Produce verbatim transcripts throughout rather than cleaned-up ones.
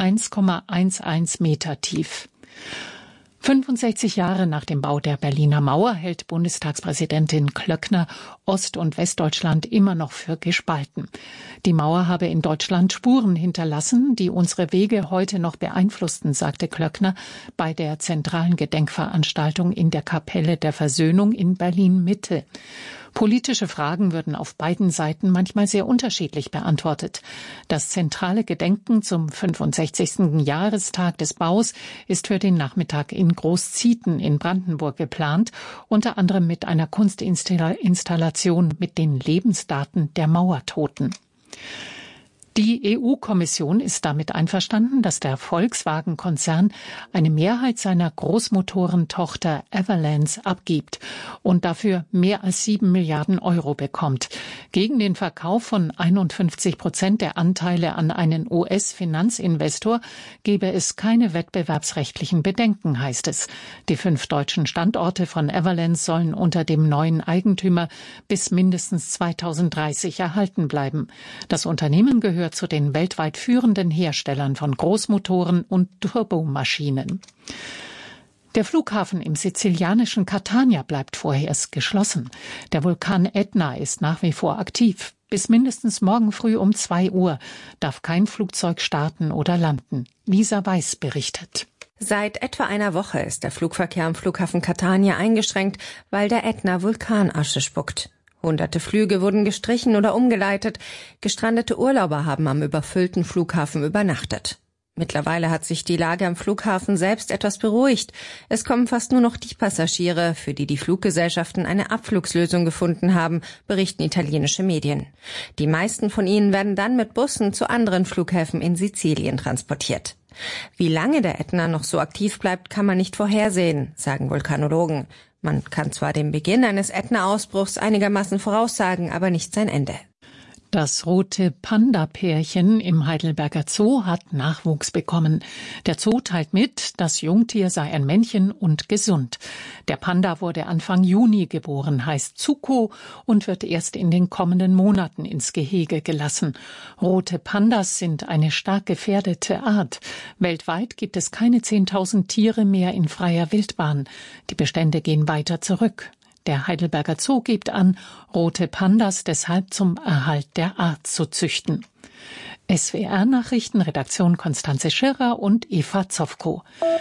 eins Komma elf Meter tief. fünfundsechzig Jahre nach dem Bau der Berliner Mauer hält Bundestagspräsidentin Klöckner Ost- und Westdeutschland immer noch für gespalten. Die Mauer habe in Deutschland Spuren hinterlassen, die unsere Wege heute noch beeinflussten, sagte Klöckner bei der zentralen Gedenkveranstaltung in der Kapelle der Versöhnung in Berlin-Mitte. Politische Fragen würden auf beiden Seiten manchmal sehr unterschiedlich beantwortet. Das zentrale Gedenken zum fünfundsechzigsten Jahrestag des Baus ist für den Nachmittag in Großzieten in Brandenburg geplant, unter anderem mit einer Kunstinstallation mit den Lebensdaten der Mauertoten. Die E U-Kommission ist damit einverstanden, dass der Volkswagen-Konzern eine Mehrheit seiner Großmotorentochter Everlance abgibt und dafür mehr als sieben Milliarden Euro bekommt. Gegen den Verkauf von einundfünfzig Prozent der Anteile an einen U S-Finanzinvestor gebe es keine wettbewerbsrechtlichen Bedenken, heißt es. Die fünf deutschen Standorte von Everlance sollen unter dem neuen Eigentümer bis mindestens zweitausenddreißig erhalten bleiben. Das Unternehmen gehört zu den weltweit führenden Herstellern von Großmotoren und Turbomaschinen. Der Flughafen im sizilianischen Catania bleibt vorerst geschlossen. Der Vulkan Ätna ist nach wie vor aktiv. Bis mindestens morgen früh um zwei Uhr darf kein Flugzeug starten oder landen. Lisa Weiß berichtet. Seit etwa einer Woche ist der Flugverkehr am Flughafen Catania eingeschränkt, weil der Ätna Vulkanasche spuckt. Hunderte Flüge wurden gestrichen oder umgeleitet. Gestrandete Urlauber haben am überfüllten Flughafen übernachtet. Mittlerweile hat sich die Lage am Flughafen selbst etwas beruhigt. Es kommen fast nur noch die Passagiere, für die die Fluggesellschaften eine Abflugslösung gefunden haben, berichten italienische Medien. Die meisten von ihnen werden dann mit Bussen zu anderen Flughäfen in Sizilien transportiert. Wie lange der Ätna noch so aktiv bleibt, kann man nicht vorhersehen, sagen Vulkanologen. Man kann zwar den Beginn eines Ätna-Ausbruchs einigermaßen voraussagen, aber nicht sein Ende. Das rote Panda-Pärchen im Heidelberger Zoo hat Nachwuchs bekommen. Der Zoo teilt mit, das Jungtier sei ein Männchen und gesund. Der Panda wurde Anfang Juni geboren, heißt Zuko und wird erst in den kommenden Monaten ins Gehege gelassen. Rote Pandas sind eine stark gefährdete Art. Weltweit gibt es keine zehntausend Tiere mehr in freier Wildbahn. Die Bestände gehen weiter zurück. Der Heidelberger Zoo gibt an, rote Pandas deshalb zum Erhalt der Art zu züchten. S W R-Nachrichten, Redaktion Konstanze Schirrer und Eva Zofko.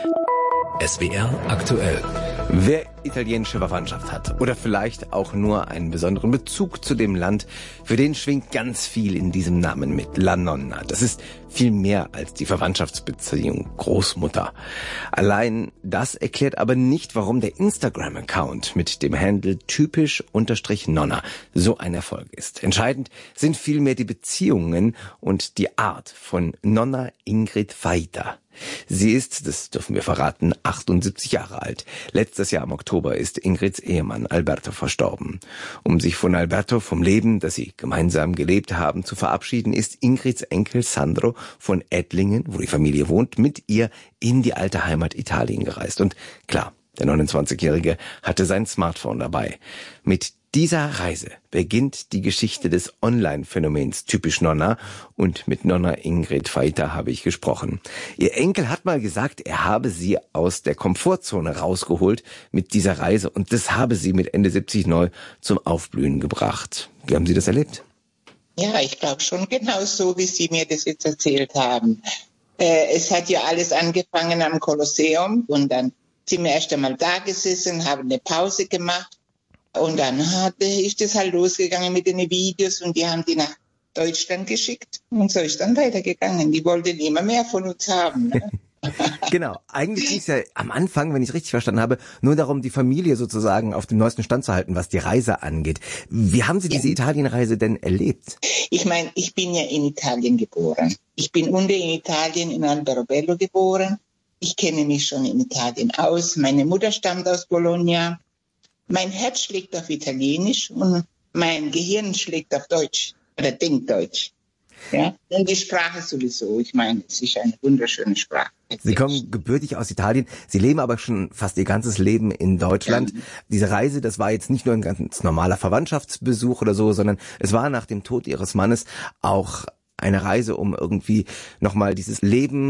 S W R aktuell. Wer italienische Verwandtschaft hat oder vielleicht auch nur einen besonderen Bezug zu dem Land, für den schwingt ganz viel in diesem Namen mit. La Nonna. Das ist viel mehr als die Verwandtschaftsbeziehung Großmutter. Allein das erklärt aber nicht, warum der Instagram-Account mit dem Handle typisch unterstrich Nonna so ein Erfolg ist. Entscheidend sind vielmehr die Beziehungen und die Art von Nonna Ingrid Vajta. Sie ist, das dürfen wir verraten, achtundsiebzig Jahre alt. Letztes Jahr im Oktober ist Ingrids Ehemann Alberto verstorben. Um sich von Alberto, vom Leben, das sie gemeinsam gelebt haben, zu verabschieden, ist Ingrids Enkel Sandro von Ettlingen, wo die Familie wohnt, mit ihr in die alte Heimat Italien gereist. Und klar, der neunundzwanzigjährige hatte sein Smartphone dabei. Mit dieser Reise beginnt die Geschichte des Online-Phänomens typisch Nonna und mit Nonna Ingrid Vajta habe ich gesprochen. Ihr Enkel hat mal gesagt, er habe sie aus der Komfortzone rausgeholt mit dieser Reise und das habe sie mit Ende siebzig neu zum Aufblühen gebracht. Wie haben Sie das erlebt? Ja, ich glaube schon genau so, wie Sie mir das jetzt erzählt haben. Äh, es hat ja alles angefangen am Kolosseum und dann sind wir erst einmal da gesessen, haben eine Pause gemacht. Und dann hat, ist das halt losgegangen mit den Videos und die haben die nach Deutschland geschickt. Und so ist dann weitergegangen. Die wollten immer mehr von uns haben. Ne? Genau. Eigentlich ging es ja am Anfang, wenn ich es richtig verstanden habe, nur darum, die Familie sozusagen auf dem neuesten Stand zu halten, was die Reise angeht. Wie haben Sie diese ja. Italienreise denn erlebt? Ich meine, ich bin ja in Italien geboren. Ich bin unten in Italien in Alberobello geboren. Ich kenne mich schon in Italien aus. Meine Mutter stammt aus Bologna. Mein Herz schlägt auf Italienisch und mein Gehirn schlägt auf Deutsch oder denkt Deutsch. Ja, und die Sprache sowieso. Ich meine, es ist eine wunderschöne Sprache. Sie kommen gebürtig aus Italien. Sie leben aber schon fast Ihr ganzes Leben in Deutschland. Ja. Diese Reise, das war jetzt nicht nur ein ganz normaler Verwandtschaftsbesuch oder so, sondern es war nach dem Tod Ihres Mannes auch eine Reise, um irgendwie nochmal dieses Leben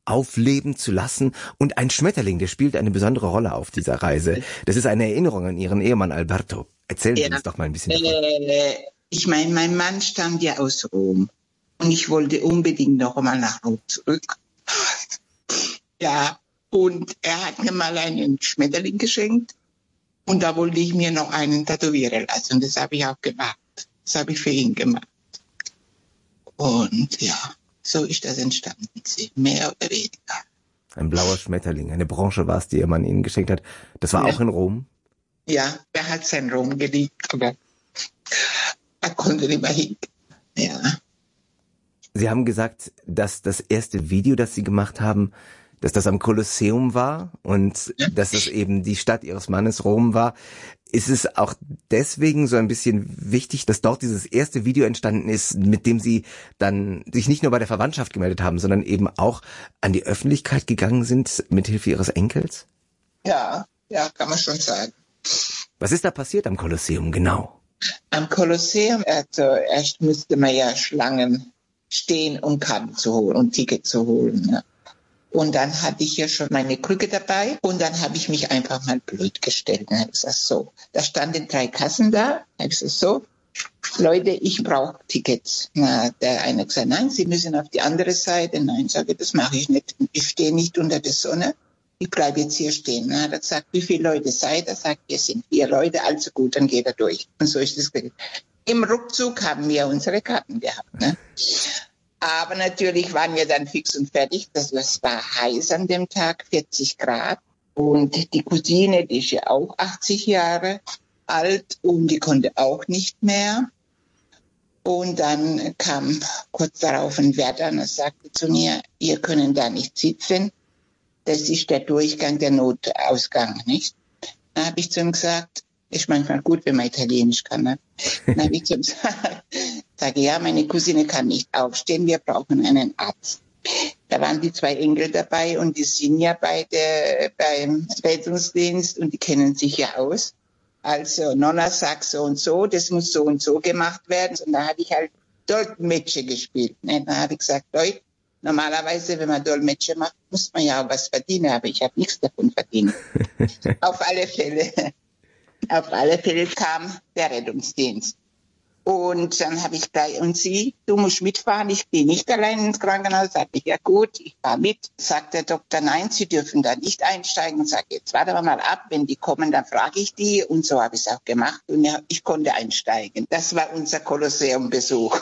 aufleben zu lassen. Und ein Schmetterling, der spielt eine besondere Rolle auf dieser Reise. Das ist eine Erinnerung an Ihren Ehemann Alberto. Erzählen Sie ja. uns doch mal ein bisschen davon. Äh, ich meine, mein Mann stammt ja aus Rom. Und ich wollte unbedingt noch einmal nach Rom zurück. Ja, und er hat mir mal einen Schmetterling geschenkt. Und da wollte ich mir noch einen tätowieren lassen. Und das habe ich auch gemacht. Das habe ich für ihn gemacht. Und ja, so ist das entstanden, mehr oder weniger. Ein blauer Schmetterling, eine Branche war es, die man Ihnen geschenkt hat. Das war ja. auch in Rom? Ja, er hat sein Rom geliebt, aber er konnte nicht mehr hin. Ja. Sie haben gesagt, dass das erste Video, das Sie gemacht haben, dass das am Kolosseum war und ja. dass es eben die Stadt Ihres Mannes Rom war. Ist es auch deswegen so ein bisschen wichtig, dass dort dieses erste Video entstanden ist, mit dem Sie dann sich nicht nur bei der Verwandtschaft gemeldet haben, sondern eben auch an die Öffentlichkeit gegangen sind, mit Hilfe Ihres Enkels? Ja, ja, kann man schon sagen. Was ist da passiert am Kolosseum genau? Am Kolosseum, also erst müsste man ja Schlangen stehen, um Karten zu holen und Ticket zu holen. Ja. Und dann hatte ich ja schon meine Krücke dabei und dann habe ich mich einfach mal blöd gestellt. Dann habe ich gesagt, so, da standen drei Kassen da. Dann habe ich gesagt, so, Leute, ich brauche Tickets. Na, der eine hat gesagt, nein, Sie müssen auf die andere Seite. Nein, sage ich, das mache ich nicht. Ich stehe nicht unter der Sonne. Ich bleibe jetzt hier stehen. Dann hat er gesagt, wie viele Leute seid ihr? Er sagt, wir sind vier Leute, also gut, dann geht er durch. Und so ist es gegangen. Im Rückzug haben wir unsere Karten gehabt. Ne? Aber natürlich waren wir dann fix und fertig. Das war heiß an dem Tag, vierzig Grad. Und die Cousine, die ist ja auch achtzig Jahre alt und die konnte auch nicht mehr. Und dann kam kurz darauf ein Wärter und er sagte zu mir, ihr könnt da nicht sitzen. Das ist der Durchgang, der Notausgang, nicht? Dann habe ich zu ihm gesagt, ist manchmal gut, wenn man Italienisch kann. Ne? Dann habe ich zu ihm gesagt, sage, ja, meine Cousine kann nicht aufstehen, wir brauchen einen Arzt. Da waren die zwei Enkel dabei und die sind ja beide beim Rettungsdienst und die kennen sich ja aus. Also Nonna sagt so und so, das muss so und so gemacht werden. Und da habe ich halt Dolmetscher gespielt. Ne? Dann habe ich gesagt, Leute, normalerweise, wenn man Dolmetscher macht, muss man ja auch was verdienen, aber ich habe nichts davon verdient. Auf alle Fälle, auf alle Fälle kam der Rettungsdienst. Und dann habe ich gleich, und sie, du musst mitfahren, ich gehe nicht allein ins Krankenhaus. Sag ich, ja gut, ich fahre mit. Sagt der Doktor, nein, Sie dürfen da nicht einsteigen. Und sage, jetzt warten wir mal ab, wenn die kommen, dann frage ich die. Und so habe ich es auch gemacht und ja, ich konnte einsteigen. Das war unser Kolosseum-Besuch.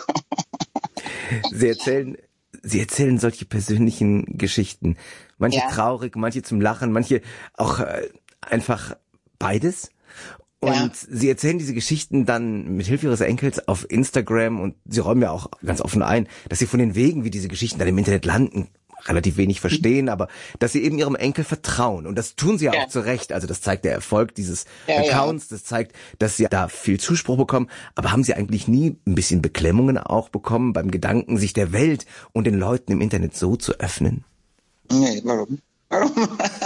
Sie erzählen, Sie erzählen solche persönlichen Geschichten. Manche ja. traurig, manche zum Lachen, manche auch äh, einfach beides. Und ja. Sie erzählen diese Geschichten dann mit Hilfe Ihres Enkels auf Instagram und Sie räumen ja auch ganz offen ein, dass Sie von den Wegen, wie diese Geschichten dann im Internet landen, relativ wenig verstehen, aber dass Sie eben Ihrem Enkel vertrauen. Und das tun Sie ja, ja. auch zu Recht. Also das zeigt der Erfolg dieses ja, Accounts, ja. das zeigt, dass Sie da viel Zuspruch bekommen. Aber haben Sie eigentlich nie ein bisschen Beklemmungen auch bekommen beim Gedanken, sich der Welt und den Leuten im Internet so zu öffnen? Nee, warum? Warum?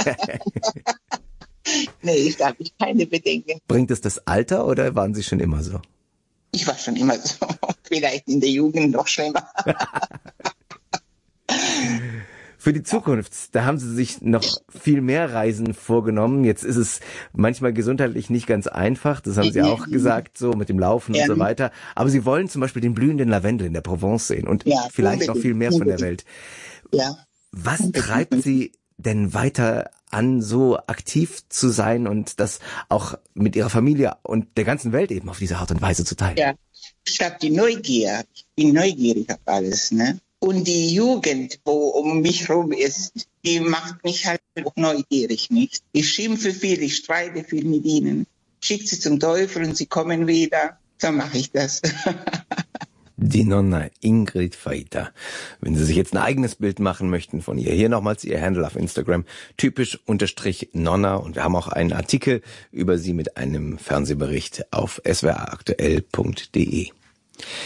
Nee, da habe ich keine Bedenken. Bringt es das Alter oder waren Sie schon immer so? Ich war schon immer so. Vielleicht in der Jugend noch schlimmer. Für die Zukunft, da haben Sie sich noch viel mehr Reisen vorgenommen. Jetzt ist es manchmal gesundheitlich nicht ganz einfach. Das haben Sie auch gesagt, so mit dem Laufen ja. und so weiter. Aber Sie wollen zum Beispiel den blühenden Lavendel in der Provence sehen und ja, vielleicht unbedingt. noch viel mehr von der Welt. Ja. Was treibt Sie denn weiter an, so aktiv zu sein und das auch mit Ihrer Familie und der ganzen Welt eben auf diese Art und Weise zu teilen? Ja, ich habe die Neugier. Ich bin neugierig auf alles, ne? Und die Jugend, wo um mich rum ist, die macht mich halt auch neugierig, nicht? Ich schimpfe viel, ich streite viel mit ihnen. Schicke sie zum Teufel und sie kommen wieder. So mache ich das. Die Nonna Ingrid Faita. Wenn Sie sich jetzt ein eigenes Bild machen möchten von ihr, hier nochmals ihr Handle auf Instagram, typisch unterstrich Nonna. Und wir haben auch einen Artikel über sie mit einem Fernsehbericht auf s w r aktuell punkt d e.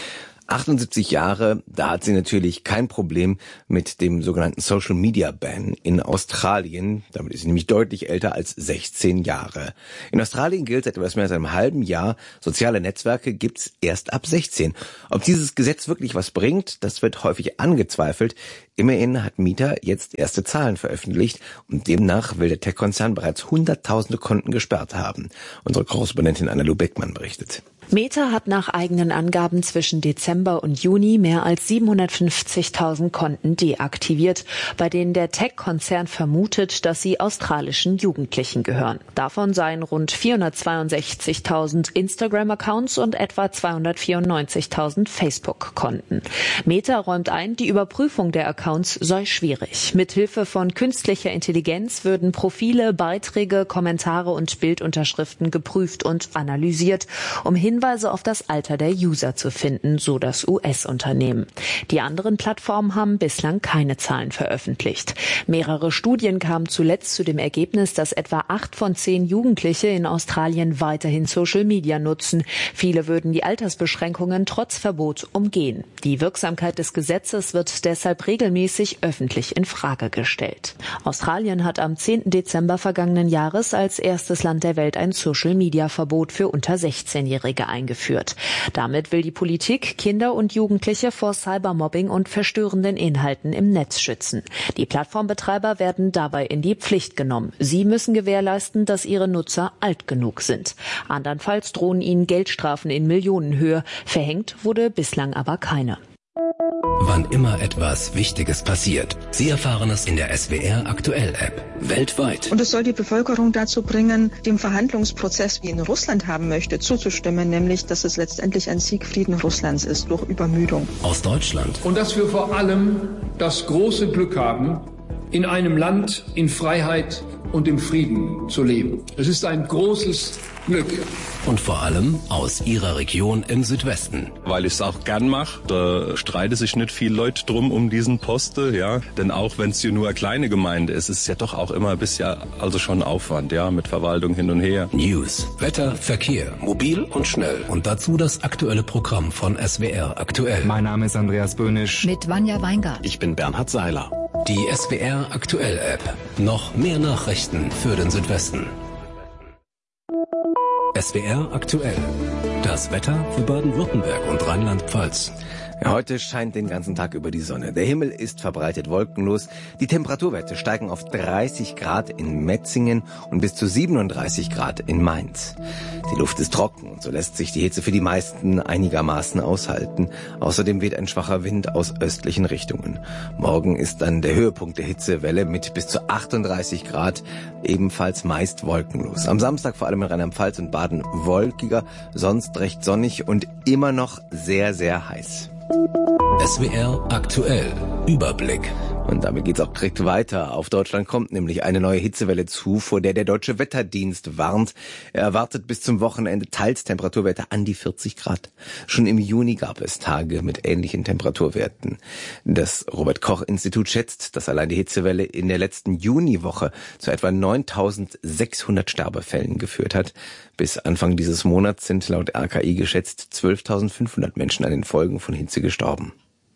achtundsiebzig Jahre, da hat sie natürlich kein Problem mit dem sogenannten Social Media Ban in Australien. Damit ist sie nämlich deutlich älter als sechzehn Jahre. In Australien gilt seit etwas mehr als einem halben Jahr, soziale Netzwerke gibt's erst ab sechzehn. Ob dieses Gesetz wirklich was bringt, das wird häufig angezweifelt. Immerhin hat Meta jetzt erste Zahlen veröffentlicht und demnach will der Tech-Konzern bereits hunderttausende Konten gesperrt haben. Unsere Korrespondentin Anna-Lu Beckmann berichtet. Meta hat nach eigenen Angaben zwischen Dezember und Juni mehr als siebenhundertfünfzigtausend Konten deaktiviert, bei denen der Tech-Konzern vermutet, dass sie australischen Jugendlichen gehören. Davon seien rund vierhundertzweiundsechzigtausend Instagram-Accounts und etwa zweihundertvierundneunzigtausend Facebook-Konten. Meta räumt ein, die Überprüfung der Accounts sei schwierig. Mithilfe von künstlicher Intelligenz würden Profile, Beiträge, Kommentare und Bildunterschriften geprüft und analysiert, um Hinweise auf das Alter der User zu finden, so das U S-Unternehmen. Die anderen Plattformen haben bislang keine Zahlen veröffentlicht. Mehrere Studien kamen zuletzt zu dem Ergebnis, dass etwa acht von zehn Jugendliche in Australien weiterhin Social Media nutzen. Viele würden die Altersbeschränkungen trotz Verbot umgehen. Die Wirksamkeit des Gesetzes wird deshalb regelmäßig öffentlich in Frage gestellt. Australien hat am zehnten Dezember vergangenen Jahres als erstes Land der Welt ein Social-Media-Verbot für unter sechzehnjährige eingeführt. Damit will die Politik Kinder und Jugendliche vor Cybermobbing und verstörenden Inhalten im Netz schützen. Die Plattformbetreiber werden dabei in die Pflicht genommen. Sie müssen gewährleisten, dass ihre Nutzer alt genug sind. Andernfalls drohen ihnen Geldstrafen in Millionenhöhe. Verhängt wurde bislang aber keine. Wann immer etwas Wichtiges passiert. Sie erfahren es in der S W R Aktuell App. Weltweit. Und es soll die Bevölkerung dazu bringen, dem Verhandlungsprozess, wie ihn Russland haben möchte, zuzustimmen, nämlich, dass es letztendlich ein Siegfrieden Russlands ist durch Übermüdung. Aus Deutschland. Und dass wir vor allem das große Glück haben, in einem Land in Freiheit und im Frieden zu leben. Es ist ein großes Glück. Und vor allem aus Ihrer Region im Südwesten. Weil ich es auch gern mache, da streiten sich nicht viele Leute drum um diesen Posten, ja. Denn auch wenn es hier nur eine kleine Gemeinde ist, ist es ja doch auch immer ein bisschen, also schon Aufwand, ja, mit Verwaltung hin und her. News, Wetter, Verkehr, mobil und schnell. Und dazu das aktuelle Programm von S W R Aktuell. Mein Name ist Andreas Böhnisch. Mit Vanja Weingart. Ich bin Bernhard Seiler. Die S W R Aktuell App. Noch mehr Nachrichten für den Südwesten. S W R Aktuell. Das Wetter für Baden-Württemberg und Rheinland-Pfalz. Ja, heute scheint den ganzen Tag über die Sonne. Der Himmel ist verbreitet wolkenlos. Die Temperaturwerte steigen auf dreißig Grad in Metzingen und bis zu siebenunddreißig Grad in Mainz. Die Luft ist trocken und so lässt sich die Hitze für die meisten einigermaßen aushalten. Außerdem weht ein schwacher Wind aus östlichen Richtungen. Morgen ist dann der Höhepunkt der Hitzewelle mit bis zu achtunddreißig Grad, ebenfalls meist wolkenlos. Am Samstag vor allem in Rheinland-Pfalz und Baden wolkiger, sonst recht sonnig und immer noch sehr, sehr heiß. S W R Aktuell. Überblick. Und damit geht's auch direkt weiter. Auf Deutschland kommt nämlich eine neue Hitzewelle zu, vor der der Deutsche Wetterdienst warnt. Er erwartet bis zum Wochenende teils Temperaturwerte an die vierzig Grad. Schon im Juni gab es Tage mit ähnlichen Temperaturwerten. Das Robert-Koch-Institut schätzt, dass allein die Hitzewelle in der letzten Juniwoche zu etwa neuntausendsechshundert Sterbefällen geführt hat. Bis Anfang dieses Monats sind laut R K I geschätzt zwölftausendfünfhundert Menschen an den Folgen von Hitze gestorben.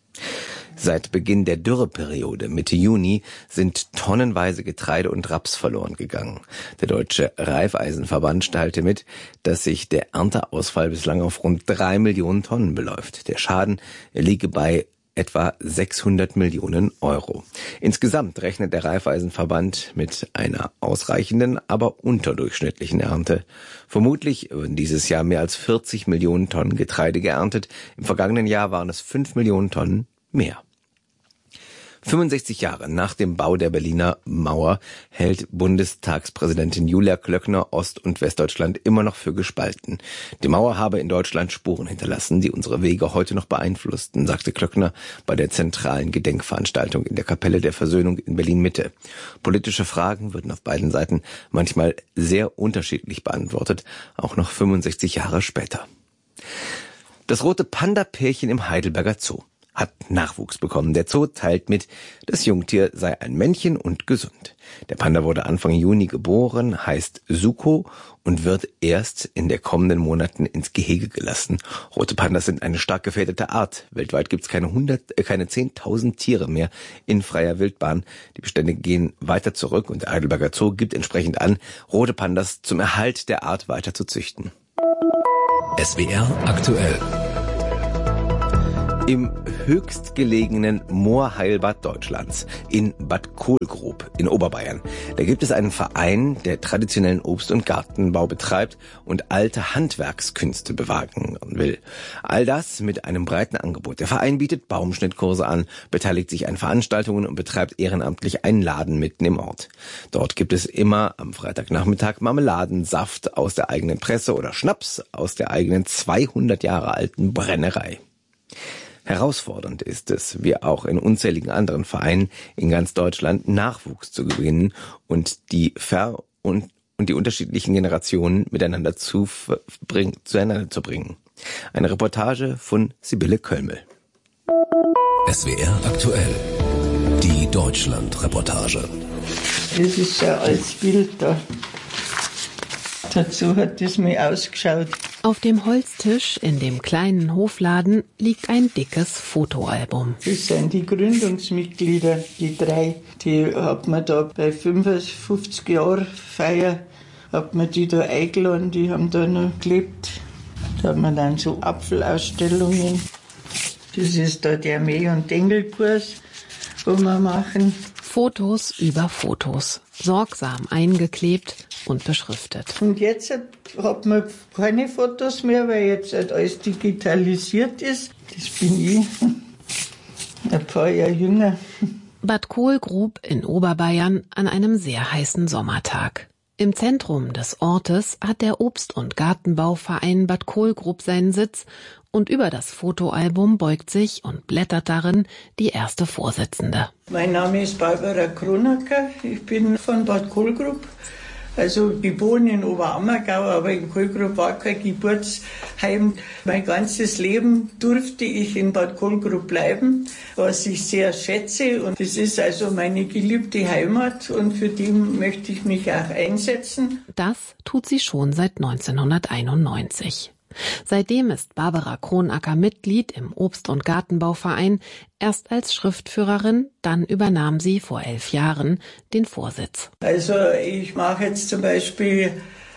Seit Beginn der Dürreperiode Mitte Juni sind tonnenweise Getreide und Raps verloren gegangen. Der Deutsche Raiffeisenverband teilte mit, dass sich der Ernteausfall bislang auf rund drei Millionen Tonnen beläuft. Der Schaden liege bei etwa sechshundert Millionen Euro. Insgesamt rechnet der Raiffeisenverband mit einer ausreichenden, aber unterdurchschnittlichen Ernte. Vermutlich würden dieses Jahr mehr als vierzig Millionen Tonnen Getreide geerntet. Im vergangenen Jahr waren es fünf Millionen Tonnen mehr. fünfundsechzig Jahre nach dem Bau der Berliner Mauer hält Bundestagspräsidentin Julia Klöckner Ost- und Westdeutschland immer noch für gespalten. Die Mauer habe in Deutschland Spuren hinterlassen, die unsere Wege heute noch beeinflussten, sagte Klöckner bei der zentralen Gedenkveranstaltung in der Kapelle der Versöhnung in Berlin-Mitte. Politische Fragen würden auf beiden Seiten manchmal sehr unterschiedlich beantwortet, auch noch fünfundsechzig Jahre später. Das rote Panda-Pärchen im Heidelberger Zoo. hat Nachwuchs bekommen. Der Zoo teilt mit, das Jungtier sei ein Männchen und gesund. Der Panda wurde Anfang Juni geboren, heißt Suko und wird erst in den kommenden Monaten ins Gehege gelassen. Rote Pandas sind eine stark gefährdete Art. Weltweit gibt es keine hundert, äh, keine zehntausend Tiere mehr in freier Wildbahn. Die Bestände gehen weiter zurück und der Heidelberger Zoo gibt entsprechend an, rote Pandas zum Erhalt der Art weiter zu züchten. S W R aktuell. Im höchstgelegenen Moorheilbad Deutschlands, in Bad Kohlgrub in Oberbayern, da gibt es einen Verein, der traditionellen Obst- und Gartenbau betreibt und alte Handwerkskünste bewahren will. All das mit einem breiten Angebot. Der Verein bietet Baumschnittkurse an, beteiligt sich an Veranstaltungen und betreibt ehrenamtlich einen Laden mitten im Ort. Dort gibt es immer am Freitagnachmittag Marmeladensaft aus der eigenen Presse oder Schnaps aus der eigenen zweihundert Jahre alten Brennerei. Herausfordernd ist es, wie auch in unzähligen anderen Vereinen in ganz Deutschland, Nachwuchs zu gewinnen und die Ver- und, und die unterschiedlichen Generationen miteinander zu bring, zueinander zu bringen. Eine Reportage von Sibylle Kölmel. S W R aktuell. Die Deutschland-Reportage. Das ist ein altes Bild da. Dazu hat es mir ausgeschaut. Auf dem Holztisch in dem kleinen Hofladen liegt ein dickes Fotoalbum. Das sind die Gründungsmitglieder, die drei. Die hat man da bei fünfundfünfzig Jahren Feier, hat man die da eingeladen, die haben da noch gelebt. Da hat man dann so Apfelausstellungen. Das ist da der Mäh- und Dengelkurs, wo wir machen. Fotos über Fotos, sorgsam eingeklebt und beschriftet. Und jetzt hat man keine Fotos mehr, weil jetzt halt alles digitalisiert ist. Das bin ich, ein paar Jahre jünger. Bad Kohlgrub in Oberbayern an einem sehr heißen Sommertag. Im Zentrum des Ortes hat der Obst- und Gartenbauverein Bad Kohlgrub seinen Sitz und über das Fotoalbum beugt sich und blättert darin die erste Vorsitzende. Mein Name ist Barbara Kronacker, ich bin von Bad Kohlgrub. Also geboren in Oberammergau, aber in Kohlgrub war kein Geburtsheim. Mein ganzes Leben durfte ich in Bad Kohlgrub bleiben, was ich sehr schätze. Und es ist also meine geliebte Heimat und für die möchte ich mich auch einsetzen. Das tut sie schon seit neunzehnhunderteinundneunzig. Seitdem ist Barbara Kronacker Mitglied im Obst- und Gartenbauverein, erst als Schriftführerin, dann übernahm sie vor elf Jahren den Vorsitz. Also ich mache jetzt zum Beispiel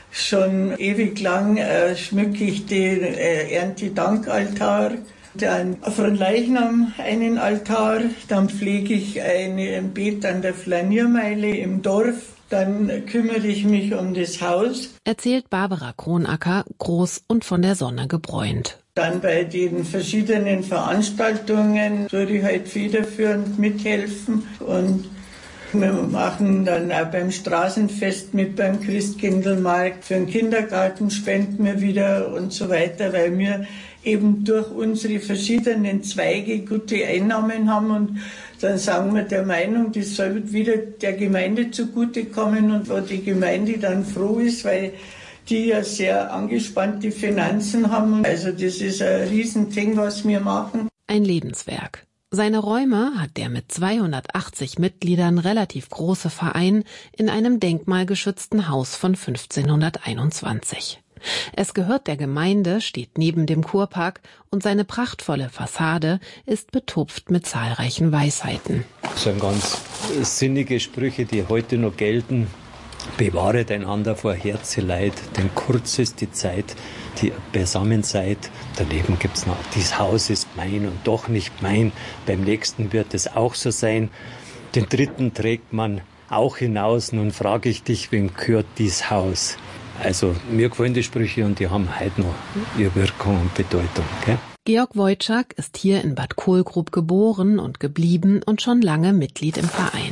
schon ewig lang, äh, schmücke ich den äh, Erntedankaltar, dann von Leichnam einen Altar, dann pflege ich eine, ein Beet an der Flaniermeile im Dorf. Dann kümmere ich mich um das Haus. Erzählt Barbara Kronacker, groß und von der Sonne gebräunt. Dann bei den verschiedenen Veranstaltungen soll ich halt federführend mithelfen. Und wir machen dann auch beim Straßenfest mit, beim Christkindlmarkt. Für den Kindergarten spenden wir wieder und so weiter, weil wir eben durch unsere verschiedenen Zweige gute Einnahmen haben und dann sagen wir der Meinung, das soll wieder der Gemeinde zugutekommen und wo die Gemeinde dann froh ist, weil die ja sehr angespannte Finanzen haben. Also das ist ein Riesending, was wir machen. Ein Lebenswerk. Seine Räume hat der mit zweihundertachtzig Mitgliedern relativ große Verein in einem denkmalgeschützten Haus von fünfzehnhunderteinundzwanzig. Es gehört der Gemeinde, steht neben dem Kurpark und seine prachtvolle Fassade ist betupft mit zahlreichen Weisheiten. Das sind ganz sinnige Sprüche, die heute noch gelten. Bewahret einander vor Herzeleid, denn kurz ist die Zeit, die beisammen seid. Daneben gibt's noch, dies Haus ist mein und doch nicht mein. Beim nächsten wird es auch so sein. Den dritten trägt man auch hinaus. Nun frage ich dich, wem gehört dies Haus? Also mir gefallen die Sprüche und die haben heute noch ihre Wirkung und Bedeutung. Gell? Georg Wojczak ist hier in Bad Kohlgrub geboren und geblieben und schon lange Mitglied im Verein.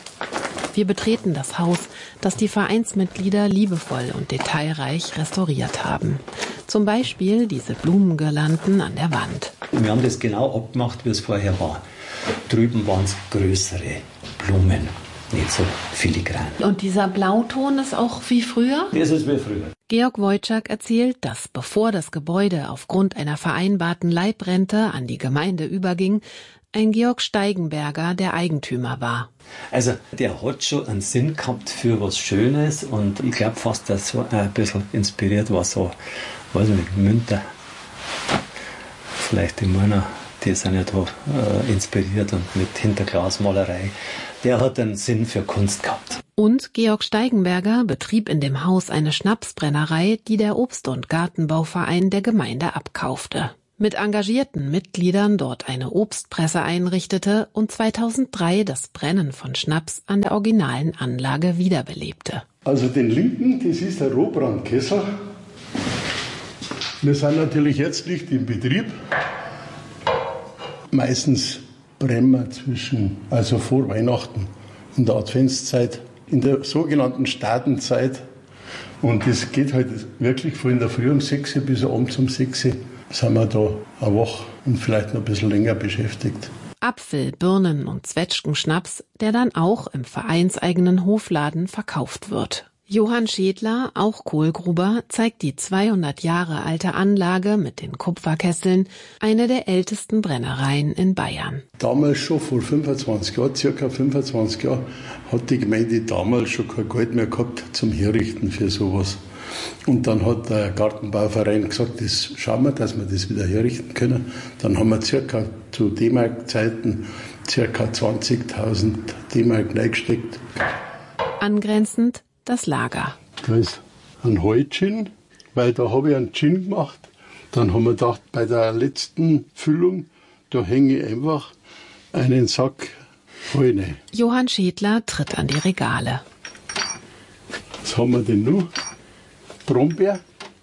Wir betreten das Haus, das die Vereinsmitglieder liebevoll und detailreich restauriert haben. Zum Beispiel diese Blumengirlanden an der Wand. Wir haben das genau abgemacht, wie es vorher war. Drüben waren es größere Blumen. Nicht so filigran. Und dieser Blauton ist auch wie früher? Das ist wie früher. Georg Wojczak erzählt, dass bevor das Gebäude aufgrund einer vereinbarten Leibrente an die Gemeinde überging, ein Georg Steigenberger der Eigentümer war. Also der hat schon einen Sinn gehabt für was Schönes und ich glaube fast, dass so ein bisschen inspiriert war, so, weiß ich nicht, Münter. Vielleicht die Männer, die sind ja da äh, inspiriert und mit Hinterglasmalerei. Der hat einen Sinn für Kunst gehabt. Und Georg Steigenberger betrieb in dem Haus eine Schnapsbrennerei, die der Obst- und Gartenbauverein der Gemeinde abkaufte. Mit engagierten Mitgliedern dort eine Obstpresse einrichtete und zweitausenddrei das Brennen von Schnaps an der originalen Anlage wiederbelebte. Also den linken, das ist der Rohbrandkessel. Wir sind natürlich jetzt nicht im Betrieb. Meistens brennen wir zwischen, also vor Weihnachten, in der Adventszeit, in der sogenannten Stadenzeit. Und das geht halt wirklich von in der Früh um sechs bis abends um sechs sind wir da eine Woche und vielleicht noch ein bisschen länger beschäftigt. Apfel-, Birnen- und Zwetschgenschnaps, der dann auch im vereinseigenen Hofladen verkauft wird. Johann Schädler, auch Kohlgruber, zeigt die zweihundert Jahre alte Anlage mit den Kupferkesseln, eine der ältesten Brennereien in Bayern. Damals schon, vor fünfundzwanzig Jahren, circa fünfundzwanzig Jahren, hat die Gemeinde damals schon kein Geld mehr gehabt zum Herrichten für sowas. Und dann hat der Gartenbauverein gesagt, das schauen wir, dass wir das wieder herrichten können. Dann haben wir circa zu D-Mark-Zeiten circa zwanzigtausend D-Mark reingesteckt. Angrenzend das Lager. Da ist ein Heu-Gin, weil da habe ich einen Gin gemacht. Dann haben wir gedacht, bei der letzten Füllung, da hänge ich einfach einen Sack Heu rein. Johann Schädler tritt an die Regale. Was haben wir denn noch? Brombeer.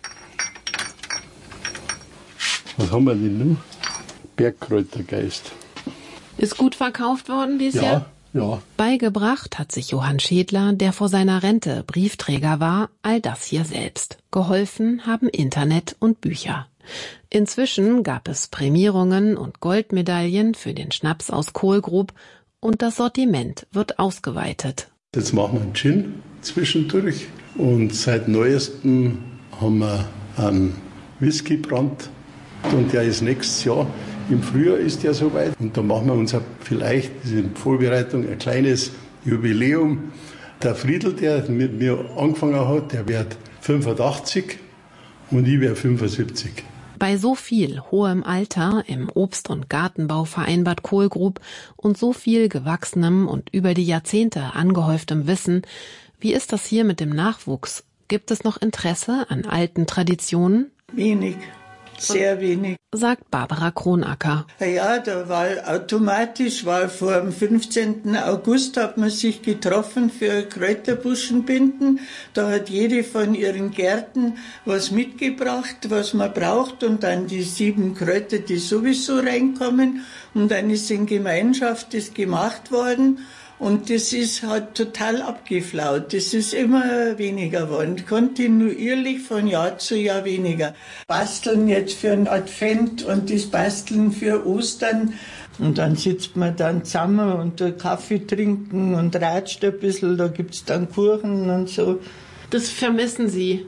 Was haben wir denn noch? Bergkräutergeist. Ist gut verkauft worden bisher? Ja, ja. Beigebracht hat sich Johann Schädler, der vor seiner Rente Briefträger war, all das hier selbst. Geholfen haben Internet und Bücher. Inzwischen gab es Prämierungen und Goldmedaillen für den Schnaps aus Kohlgrub und das Sortiment wird ausgeweitet. Jetzt machen wir einen Gin zwischendurch. Und seit Neuestem haben wir einen Whiskybrand und der ist nächstes Jahr, im Frühjahr ist der soweit. Und da machen wir uns vielleicht, das ist in Vorbereitung, ein kleines Jubiläum. Der Friedl, der mit mir angefangen hat, der wird fünfundachtzig und ich werde fünfundsiebzig. Bei so viel hohem Alter im Obst- und Gartenbauverein Bad Kohlgrub und so viel gewachsenem und über die Jahrzehnte angehäuftem Wissen, wie ist das hier mit dem Nachwuchs? Gibt es noch Interesse an alten Traditionen? Wenig, sehr wenig. Sagt Barbara Kronacker. Ja, da war automatisch, war vor dem fünfzehnten August hat man sich getroffen für Kräuterbuschenbinden. Da hat jede von ihren Gärten was mitgebracht, was man braucht und dann die sieben Kräuter, die sowieso reinkommen. Und dann ist in Gemeinschaft das gemacht worden. Und das ist halt total abgeflaut. Das ist immer weniger geworden. Kontinuierlich von Jahr zu Jahr weniger. Basteln jetzt für einen Advent und das Basteln für Ostern. Und dann sitzt man dann zusammen und Kaffee trinken und ratscht ein bisschen. Da gibt's dann Kuchen und so. Das vermissen Sie?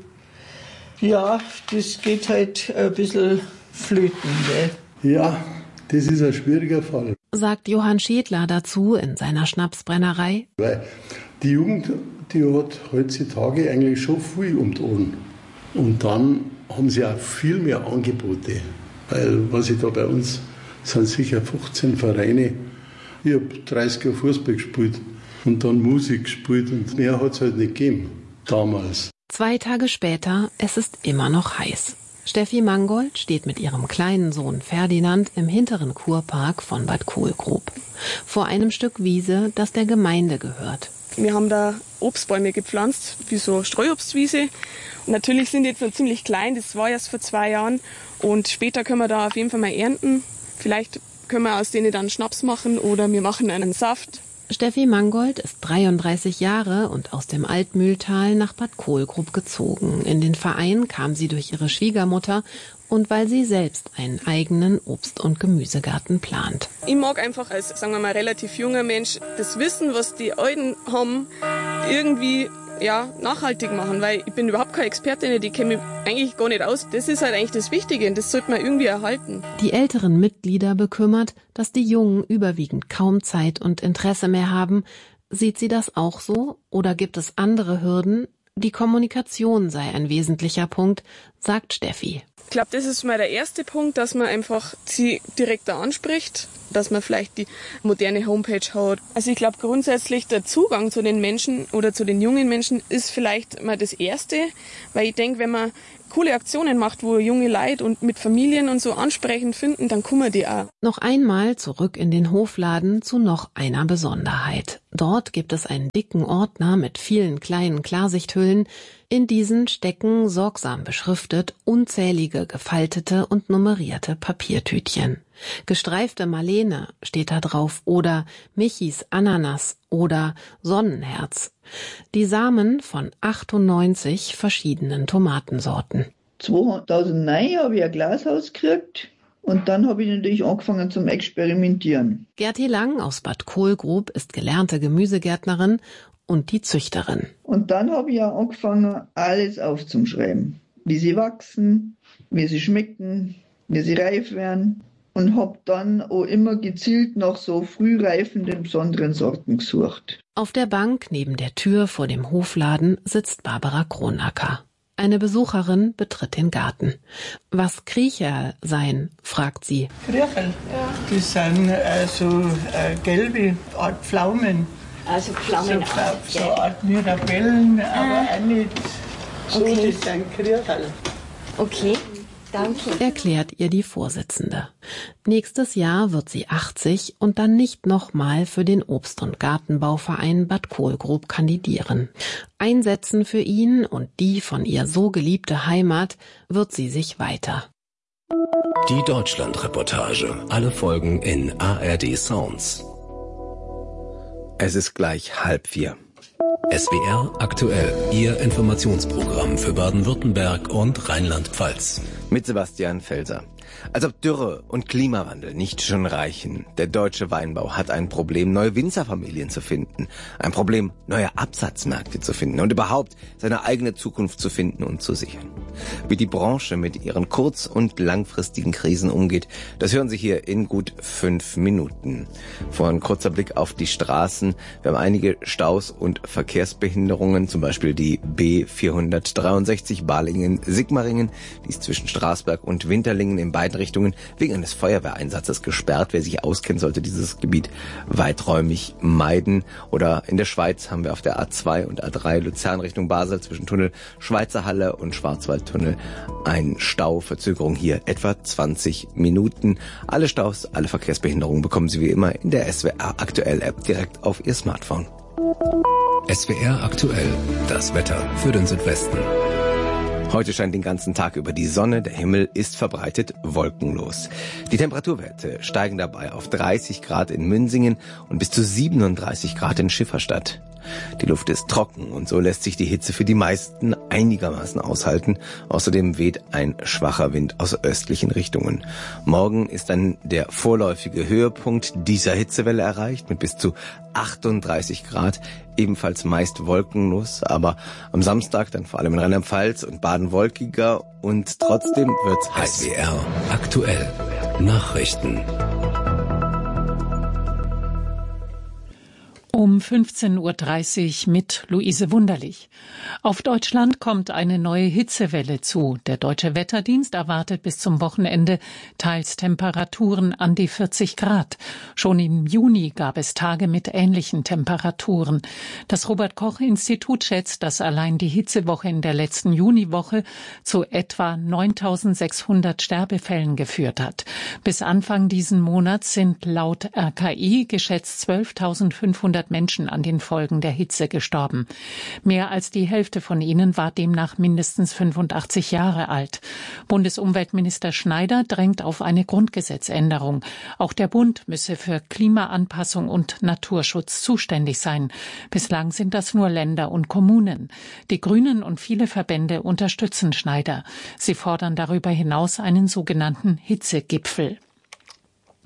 Ja, das geht halt ein bisschen flöten, gell? Ja, das ist ein schwieriger Fall. Sagt Johann Schädler dazu in seiner Schnapsbrennerei. Weil die Jugend, die hat heutzutage eigentlich schon viel um die Ohren. Und dann haben sie auch viel mehr Angebote. Weil, was ich da bei uns, sind sicher fünfzehn Vereine. Ich habe dreißig Jahre Fußball gespielt und dann Musik gespielt und mehr hat es halt nicht gegeben, damals. Zwei Tage später, es ist immer noch heiß. Steffi Mangold steht mit ihrem kleinen Sohn Ferdinand im hinteren Kurpark von Bad Kohlgrub. Vor einem Stück Wiese, das der Gemeinde gehört. Wir haben da Obstbäume gepflanzt, wie so Streuobstwiese. Und natürlich sind die jetzt noch ziemlich klein, das war erst vor zwei Jahren. Und später können wir da auf jeden Fall mal ernten. Vielleicht können wir aus denen dann Schnaps machen oder wir machen einen Saft. Steffi Mangold ist dreiunddreißig Jahre und aus dem Altmühltal nach Bad Kohlgrub gezogen. In den Verein kam sie durch ihre Schwiegermutter und weil sie selbst einen eigenen Obst- und Gemüsegarten plant. Ich mag einfach als, sagen wir mal, relativ junger Mensch das Wissen, was die Alten haben, irgendwie ja, nachhaltig machen, weil ich bin überhaupt keine Expertin, die kenne mich eigentlich gar nicht aus. Das ist halt eigentlich das Wichtige und das sollte man irgendwie erhalten. Die älteren Mitglieder bekümmert, dass die Jungen überwiegend kaum Zeit und Interesse mehr haben. Sieht sie das auch so oder gibt es andere Hürden? Die Kommunikation sei ein wesentlicher Punkt, sagt Steffi. Ich glaube, das ist mal der erste Punkt, dass man einfach sie direkt da anspricht, dass man vielleicht die moderne Homepage hat. Also ich glaube grundsätzlich der Zugang zu den Menschen oder zu den jungen Menschen ist vielleicht mal das Erste, weil ich denke, wenn man coole Aktionen macht, wo junge Leute und mit Familien und so ansprechend finden, dann kommen die auch. Noch einmal zurück in den Hofladen zu noch einer Besonderheit. Dort gibt es einen dicken Ordner mit vielen kleinen Klarsichthüllen. In diesen stecken, sorgsam beschriftet, unzählige gefaltete und nummerierte Papiertütchen. Gestreifte Marlene steht da drauf oder Michis Ananas oder Sonnenherz. Die Samen von achtundneunzig verschiedenen Tomatensorten. zweitausendneun habe ich ein Glashaus gekriegt und dann habe ich natürlich angefangen zum Experimentieren. Gerti Lang aus Bad Kohlgrub ist gelernte Gemüsegärtnerin und die Züchterin. Und dann habe ich ja angefangen, alles aufzuschreiben. Wie sie wachsen, wie sie schmecken, wie sie reif werden. Und habe dann auch immer gezielt nach so frühreifenden besonderen Sorten gesucht. Auf der Bank neben der Tür vor dem Hofladen sitzt Barbara Kronacker. Eine Besucherin betritt den Garten. Was Kriecherl seien, fragt sie. Kriecherl? Ja. Das sind äh, so äh, gelbe Art Pflaumen. Also Pflaumen so, auch, so eine Art Mirabellen, ah. aber auch nicht so, okay. Das sind Kriecherl. Okay. Danke. Erklärt ihr die Vorsitzende. Nächstes Jahr wird sie achtzig und dann nicht nochmal für den Obst- und Gartenbauverein Bad Kohlgrub kandidieren. Einsetzen für ihn und die von ihr so geliebte Heimat wird sie sich weiter. Die Deutschland-Reportage. Alle Folgen in A R D Sounds. Es ist gleich halb vier. S W R aktuell, Ihr Informationsprogramm für Baden-Württemberg und Rheinland-Pfalz. Mit Sebastian Felser. Als ob Dürre und Klimawandel nicht schon reichen. Der deutsche Weinbau hat ein Problem, neue Winzerfamilien zu finden. Ein Problem, neue Absatzmärkte zu finden und überhaupt seine eigene Zukunft zu finden und zu sichern. Wie die Branche mit ihren kurz- und langfristigen Krisen umgeht, das hören Sie hier in gut fünf Minuten. Vorher ein kurzer Blick auf die Straßen. Wir haben einige Staus und Verkehrsbehinderungen, zum Beispiel die B vierhundertdreiundsechzig Balingen-Sigmaringen, die ist zwischen Straßberg und Winterlingen in beiden Richtungen wegen eines Feuerwehreinsatzes gesperrt. Wer sich auskennt, sollte dieses Gebiet weiträumig meiden. Oder in der Schweiz haben wir auf der A zwei und A drei Luzern Richtung Basel zwischen Tunnel Schweizer Halle und Schwarzwaldtunnel ein Stau. Verzögerung hier etwa zwanzig Minuten. Alle Staus, alle Verkehrsbehinderungen bekommen Sie wie immer in der S W R Aktuell App direkt auf Ihr Smartphone. S W R Aktuell, das Wetter für den Südwesten. Heute scheint den ganzen Tag über die Sonne, der Himmel ist verbreitet wolkenlos. Die Temperaturwerte steigen dabei auf dreißig Grad in Münsingen und bis zu siebenunddreißig Grad in Schifferstadt. Die Luft ist trocken und so lässt sich die Hitze für die meisten einigermaßen aushalten. Außerdem weht ein schwacher Wind aus östlichen Richtungen. Morgen ist dann der vorläufige Höhepunkt dieser Hitzewelle erreicht mit bis zu achtunddreißig Grad, ebenfalls meist wolkenlos, aber am Samstag dann vor allem in Rheinland-Pfalz und Baden wolkiger und trotzdem wird's heiß. S W R aktuell Nachrichten. Um fünfzehn Uhr dreißig mit Luise Wunderlich. Auf Deutschland kommt eine neue Hitzewelle zu. Der Deutsche Wetterdienst erwartet bis zum Wochenende teils Temperaturen an die vierzig Grad. Schon im Juni gab es Tage mit ähnlichen Temperaturen. Das Robert-Koch-Institut schätzt, dass allein die Hitzewoche in der letzten Juniwoche zu etwa neuntausendsechshundert Sterbefällen geführt hat. Bis Anfang diesen Monats sind laut R K I geschätzt zwölftausendfünfhundert Menschen an den Folgen der Hitze gestorben. Mehr als die Hälfte von ihnen war demnach mindestens fünfundachtzig Jahre alt. Bundesumweltminister Schneider drängt auf eine Grundgesetzänderung. Auch der Bund müsse für Klimaanpassung und Naturschutz zuständig sein. Bislang sind das nur Länder und Kommunen. Die Grünen und viele Verbände unterstützen Schneider. Sie fordern darüber hinaus einen sogenannten Hitzegipfel.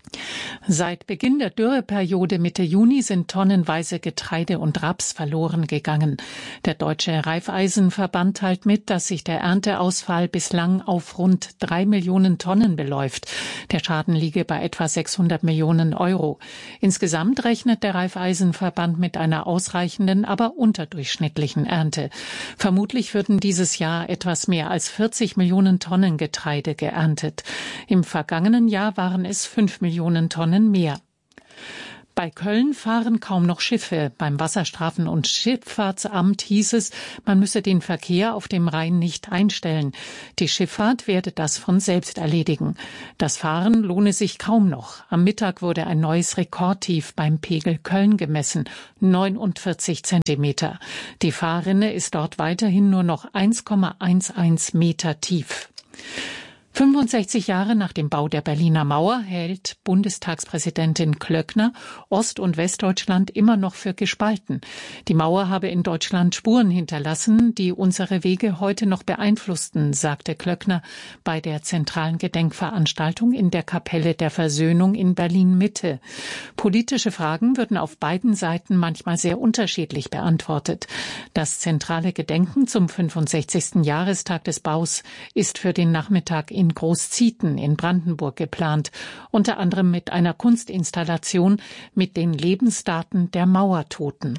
Seit Beginn der Dürreperiode Mitte Juni sind tonnenweise Getreide und Raps verloren gegangen. Der Deutsche Raiffeisenverband teilt mit, dass sich der Ernteausfall bislang auf rund drei Millionen Tonnen beläuft. Der Schaden liege bei etwa sechshundert Millionen Euro. Insgesamt rechnet der Raiffeisenverband mit einer ausreichenden, aber unterdurchschnittlichen Ernte. Vermutlich würden dieses Jahr etwas mehr als vierzig Millionen Tonnen Getreide geerntet. Im vergangenen Jahr waren es fünf Millionen Tonnen mehr. Bei Köln fahren kaum noch Schiffe. Beim Wasserstraßen- und Schifffahrtsamt hieß es, man müsse den Verkehr auf dem Rhein nicht einstellen. Die Schifffahrt werde das von selbst erledigen. Das Fahren lohne sich kaum noch. Am Mittag wurde ein neues Rekordtief beim Pegel Köln gemessen, neunundvierzig Zentimeter. Die Fahrrinne ist dort weiterhin nur noch eins Komma elf Meter tief. fünfundsechzig Jahre nach dem Bau der Berliner Mauer hält Bundestagspräsidentin Klöckner Ost- und Westdeutschland immer noch für gespalten. Die Mauer habe in Deutschland Spuren hinterlassen, die unsere Wege heute noch beeinflussten, sagte Klöckner bei der zentralen Gedenkveranstaltung in der Kapelle der Versöhnung in Berlin-Mitte. Politische Fragen würden auf beiden Seiten manchmal sehr unterschiedlich beantwortet. Das zentrale Gedenken zum fünfundsechzigsten Jahrestag des Baus ist für den Nachmittag in in Großzieten in Brandenburg geplant, unter anderem mit einer Kunstinstallation mit den Lebensdaten der Mauertoten.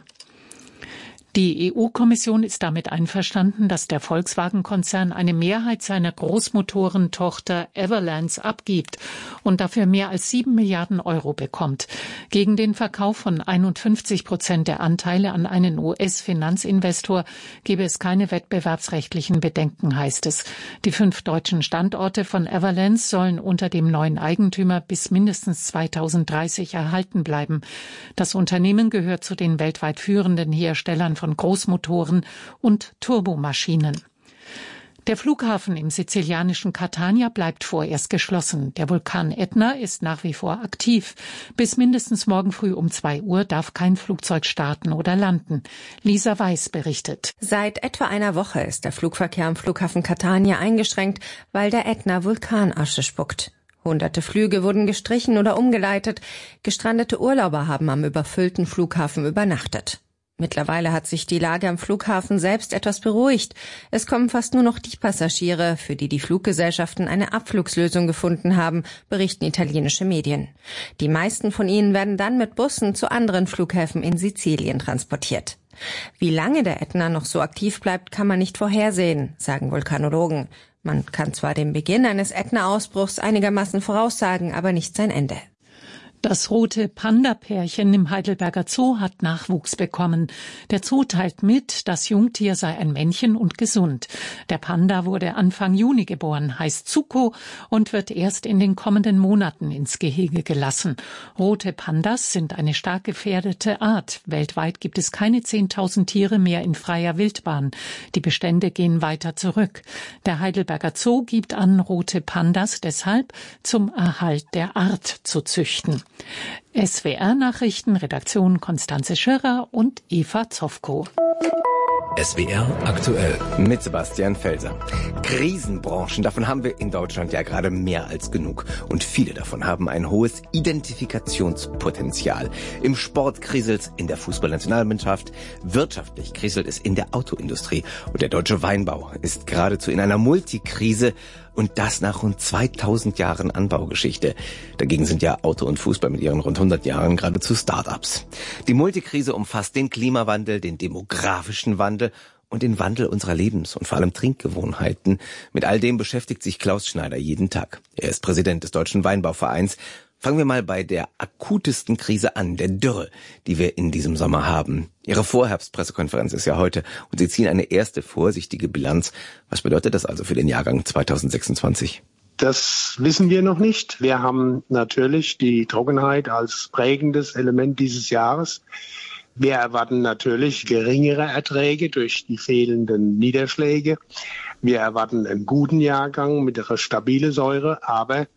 Die E U-Kommission ist damit einverstanden, dass der Volkswagen-Konzern eine Mehrheit seiner Großmotorentochter Everlance abgibt und dafür mehr als sieben Milliarden Euro bekommt. Gegen den Verkauf von einundfünfzig Prozent der Anteile an einen U S-Finanzinvestor gebe es keine wettbewerbsrechtlichen Bedenken, heißt es. Die fünf deutschen Standorte von Everlance sollen unter dem neuen Eigentümer bis mindestens zweitausenddreißig erhalten bleiben. Das Unternehmen gehört zu den weltweit führenden Herstellern von Großmotoren und Turbomaschinen. Der Flughafen im sizilianischen Catania bleibt vorerst geschlossen. Der Vulkan Ätna ist nach wie vor aktiv. Bis mindestens morgen früh um zwei Uhr darf kein Flugzeug starten oder landen. Lisa Weiß berichtet. Seit etwa einer Woche ist der Flugverkehr am Flughafen Catania eingeschränkt, weil der Ätna Vulkanasche spuckt. Hunderte Flüge wurden gestrichen oder umgeleitet. Gestrandete Urlauber haben am überfüllten Flughafen übernachtet. Mittlerweile hat sich die Lage am Flughafen selbst etwas beruhigt. Es kommen fast nur noch die Passagiere, für die die Fluggesellschaften eine Abflugslösung gefunden haben, berichten italienische Medien. Die meisten von ihnen werden dann mit Bussen zu anderen Flughäfen in Sizilien transportiert. Wie lange der Ätna noch so aktiv bleibt, kann man nicht vorhersehen, sagen Vulkanologen. Man kann zwar den Beginn eines Ätna-Ausbruchs einigermaßen voraussagen, aber nicht sein Ende. Das rote Panda-Pärchen im Heidelberger Zoo hat Nachwuchs bekommen. Der Zoo teilt mit, das Jungtier sei ein Männchen und gesund. Der Panda wurde Anfang Juni geboren, heißt Zuko und wird erst in den kommenden Monaten ins Gehege gelassen. Rote Pandas sind eine stark gefährdete Art. Weltweit gibt es keine zehntausend Tiere mehr in freier Wildbahn. Die Bestände gehen weiter zurück. Der Heidelberger Zoo gibt an, rote Pandas deshalb zum Erhalt der Art zu züchten. S W R-Nachrichten, Redaktion Konstanze Schirrer und Eva Zofko. S W R aktuell mit Sebastian Felser. Krisenbranchen, davon haben wir in Deutschland ja gerade mehr als genug. Und viele davon haben ein hohes Identifikationspotenzial. Im Sport kriselt's in der Fußballnationalmannschaft, wirtschaftlich kriselt es in der Autoindustrie. Und der deutsche Weinbau ist geradezu in einer Multikrise. Und das nach rund zweitausend Jahren Anbaugeschichte. Dagegen sind ja Auto und Fußball mit ihren rund hundert Jahren geradezu Start-ups. Die Multikrise umfasst den Klimawandel, den demografischen Wandel und den Wandel unserer Lebens- und vor allem Trinkgewohnheiten. Mit all dem beschäftigt sich Klaus Schneider jeden Tag. Er ist Präsident des Deutschen Weinbauvereins. Fangen wir mal bei der akutesten Krise an, der Dürre, die wir in diesem Sommer haben. Ihre Vorherbstpressekonferenz ist ja heute und Sie ziehen eine erste vorsichtige Bilanz. Was bedeutet das also für den Jahrgang zweitausendsechsundzwanzig? Das wissen wir noch nicht. Wir haben natürlich die Trockenheit als prägendes Element dieses Jahres. Wir erwarten natürlich geringere Erträge durch die fehlenden Niederschläge. Wir erwarten einen guten Jahrgang mit einer stabilen Säure, aber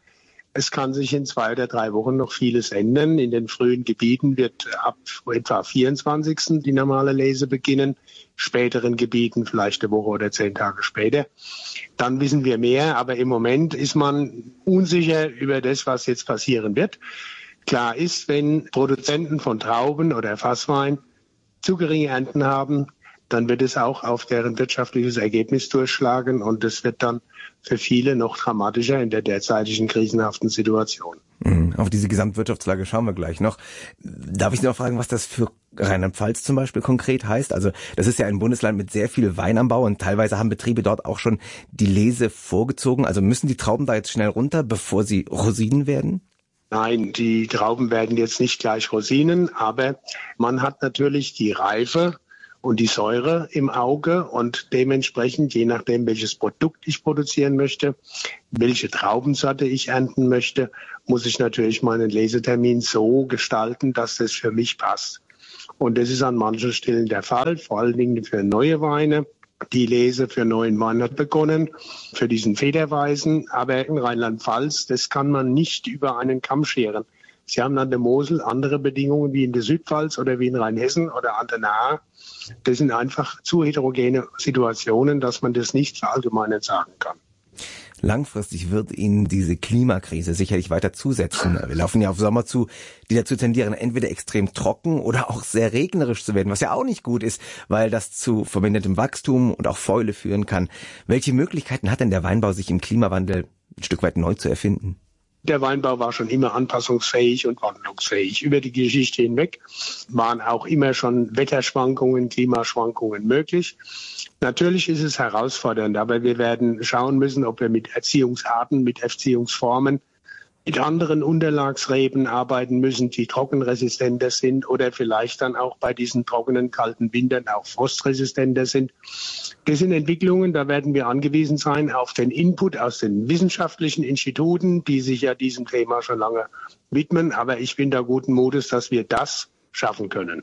Es kann sich in zwei oder drei Wochen noch vieles ändern. In den frühen Gebieten wird ab etwa vierundzwanzigsten die normale Lese beginnen. Späteren Gebieten vielleicht eine Woche oder zehn Tage später. Dann wissen wir mehr, aber im Moment ist man unsicher über das, was jetzt passieren wird. Klar ist, wenn Produzenten von Trauben oder Fasswein zu geringe Ernten haben, dann wird es auch auf deren wirtschaftliches Ergebnis durchschlagen und das wird dann für viele noch dramatischer in der derzeitigen krisenhaften Situation. Mhm. Auf diese Gesamtwirtschaftslage schauen wir gleich noch. Darf ich noch fragen, was das für Rheinland-Pfalz zum Beispiel konkret heißt? Also das ist ja ein Bundesland mit sehr viel Weinanbau und teilweise haben Betriebe dort auch schon die Lese vorgezogen. Also müssen die Trauben da jetzt schnell runter, bevor sie Rosinen werden? Nein, die Trauben werden jetzt nicht gleich Rosinen, aber man hat natürlich die Reife und die Säure im Auge und dementsprechend, je nachdem, welches Produkt ich produzieren möchte, welche Traubensorte ich ernten möchte, muss ich natürlich meinen Lesetermin so gestalten, dass das für mich passt. Und das ist an manchen Stellen der Fall, vor allen Dingen für neue Weine. Die Lese für neuen Wein hat begonnen, für diesen Federweißen. Aber in Rheinland-Pfalz, das kann man nicht über einen Kamm scheren. Sie haben an der Mosel andere Bedingungen wie in der Südpfalz oder wie in Rheinhessen oder an der Nahe. Das sind einfach zu heterogene Situationen, dass man das nicht verallgemeinern sagen kann. Langfristig wird Ihnen diese Klimakrise sicherlich weiter zusetzen. Wir laufen ja auf Sommer zu, die dazu tendieren, entweder extrem trocken oder auch sehr regnerisch zu werden, was ja auch nicht gut ist, weil das zu vermindertem Wachstum und auch Fäule führen kann. Welche Möglichkeiten hat denn der Weinbau, sich im Klimawandel ein Stück weit neu zu erfinden? Der Weinbau war schon immer anpassungsfähig und wandlungsfähig. Über die Geschichte hinweg waren auch immer schon Wetterschwankungen, Klimaschwankungen möglich. Natürlich ist es herausfordernd, aber wir werden schauen müssen, ob wir mit Erziehungsarten, mit Erziehungsformen, mit anderen Unterlagsreben arbeiten müssen, die trockenresistenter sind oder vielleicht dann auch bei diesen trockenen, kalten Wintern auch frostresistenter sind. Das sind Entwicklungen, da werden wir angewiesen sein auf den Input aus den wissenschaftlichen Instituten, die sich ja diesem Thema schon lange widmen. Aber ich bin da guten Mutes, dass wir das schaffen können.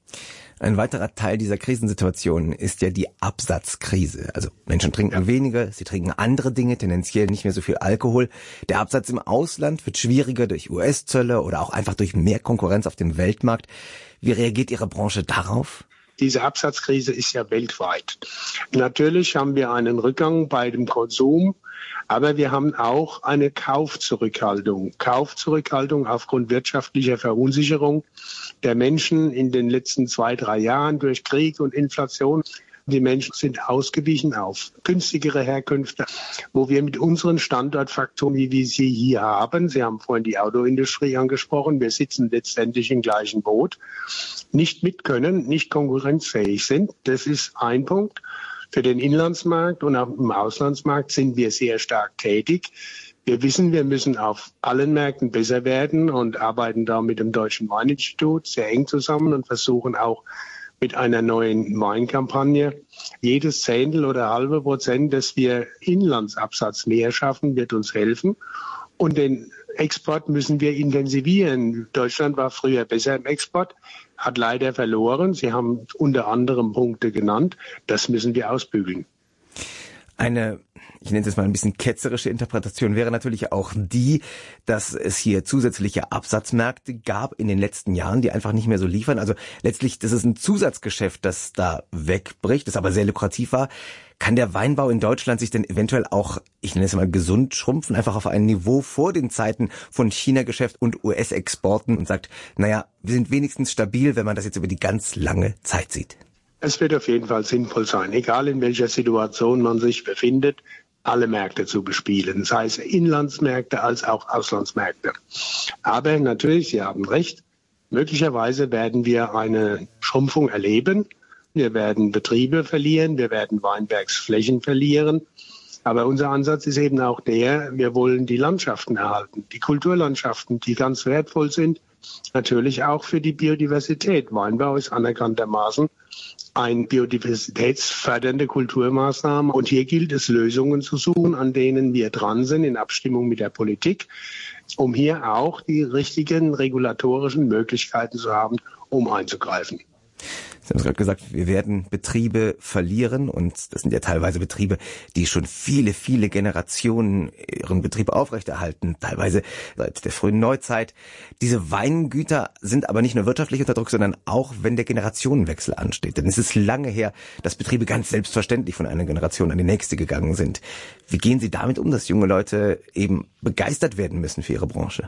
Ein weiterer Teil dieser Krisensituation ist ja die Absatzkrise. Also Menschen trinken ja weniger, sie trinken andere Dinge, tendenziell nicht mehr so viel Alkohol. Der Absatz im Ausland wird schwieriger durch U S-Zölle oder auch einfach durch mehr Konkurrenz auf dem Weltmarkt. Wie reagiert Ihre Branche darauf? Diese Absatzkrise ist ja weltweit. Natürlich haben wir einen Rückgang bei dem Konsum, aber wir haben auch eine Kaufzurückhaltung. Kaufzurückhaltung aufgrund wirtschaftlicher Verunsicherung der Menschen in den letzten zwei, drei Jahren durch Krieg und Inflation. Die Menschen sind ausgewichen auf günstigere Herkünfte, wo wir mit unseren Standortfaktoren, wie wir sie hier haben, Sie haben vorhin die Autoindustrie angesprochen, wir sitzen letztendlich im gleichen Boot, nicht mit können, nicht konkurrenzfähig sind. Das ist ein Punkt. Für den Inlandsmarkt und auch im Auslandsmarkt sind wir sehr stark tätig. Wir wissen, wir müssen auf allen Märkten besser werden und arbeiten da mit dem Deutschen Weininstitut sehr eng zusammen und versuchen auch mit einer neuen Weinkampagne jedes Zehntel oder halbe Prozent, dass wir Inlandsabsatz mehr schaffen, wird uns helfen. Und den Export müssen wir intensivieren. Deutschland war früher besser im Export, hat leider verloren. Sie haben unter anderem Punkte genannt. Das müssen wir ausbügeln. Eine, ich nenne es jetzt mal ein bisschen ketzerische Interpretation wäre natürlich auch die, dass es hier zusätzliche Absatzmärkte gab in den letzten Jahren, die einfach nicht mehr so liefern. Also letztlich, das ist ein Zusatzgeschäft, das da wegbricht, das aber sehr lukrativ war. Kann der Weinbau in Deutschland sich denn eventuell auch, ich nenne es mal gesund schrumpfen, einfach auf ein Niveau vor den Zeiten von China-Geschäft und U S-Exporten und sagt, naja, wir sind wenigstens stabil, wenn man das jetzt über die ganz lange Zeit sieht? Es wird auf jeden Fall sinnvoll sein, egal in welcher Situation man sich befindet, alle Märkte zu bespielen, sei es Inlandsmärkte als auch Auslandsmärkte. Aber natürlich, Sie haben recht, möglicherweise werden wir eine Schrumpfung erleben. Wir werden Betriebe verlieren, wir werden Weinbergsflächen verlieren. Aber unser Ansatz ist eben auch der, wir wollen die Landschaften erhalten, die Kulturlandschaften, die ganz wertvoll sind, natürlich auch für die Biodiversität. Weinbau ist anerkanntermaßen eine biodiversitätsfördernde Kulturmaßnahme. Und hier gilt es, Lösungen zu suchen, an denen wir dran sind, in Abstimmung mit der Politik, um hier auch die richtigen regulatorischen Möglichkeiten zu haben, um einzugreifen. Sie haben es gerade gesagt, wir werden Betriebe verlieren und das sind ja teilweise Betriebe, die schon viele, viele Generationen ihren Betrieb aufrechterhalten, teilweise seit der frühen Neuzeit. Diese Weingüter sind aber nicht nur wirtschaftlich unter Druck, sondern auch, wenn der Generationenwechsel ansteht. Denn es ist lange her, dass Betriebe ganz selbstverständlich von einer Generation an die nächste gegangen sind. Wie gehen Sie damit um, dass junge Leute eben begeistert werden müssen für ihre Branche?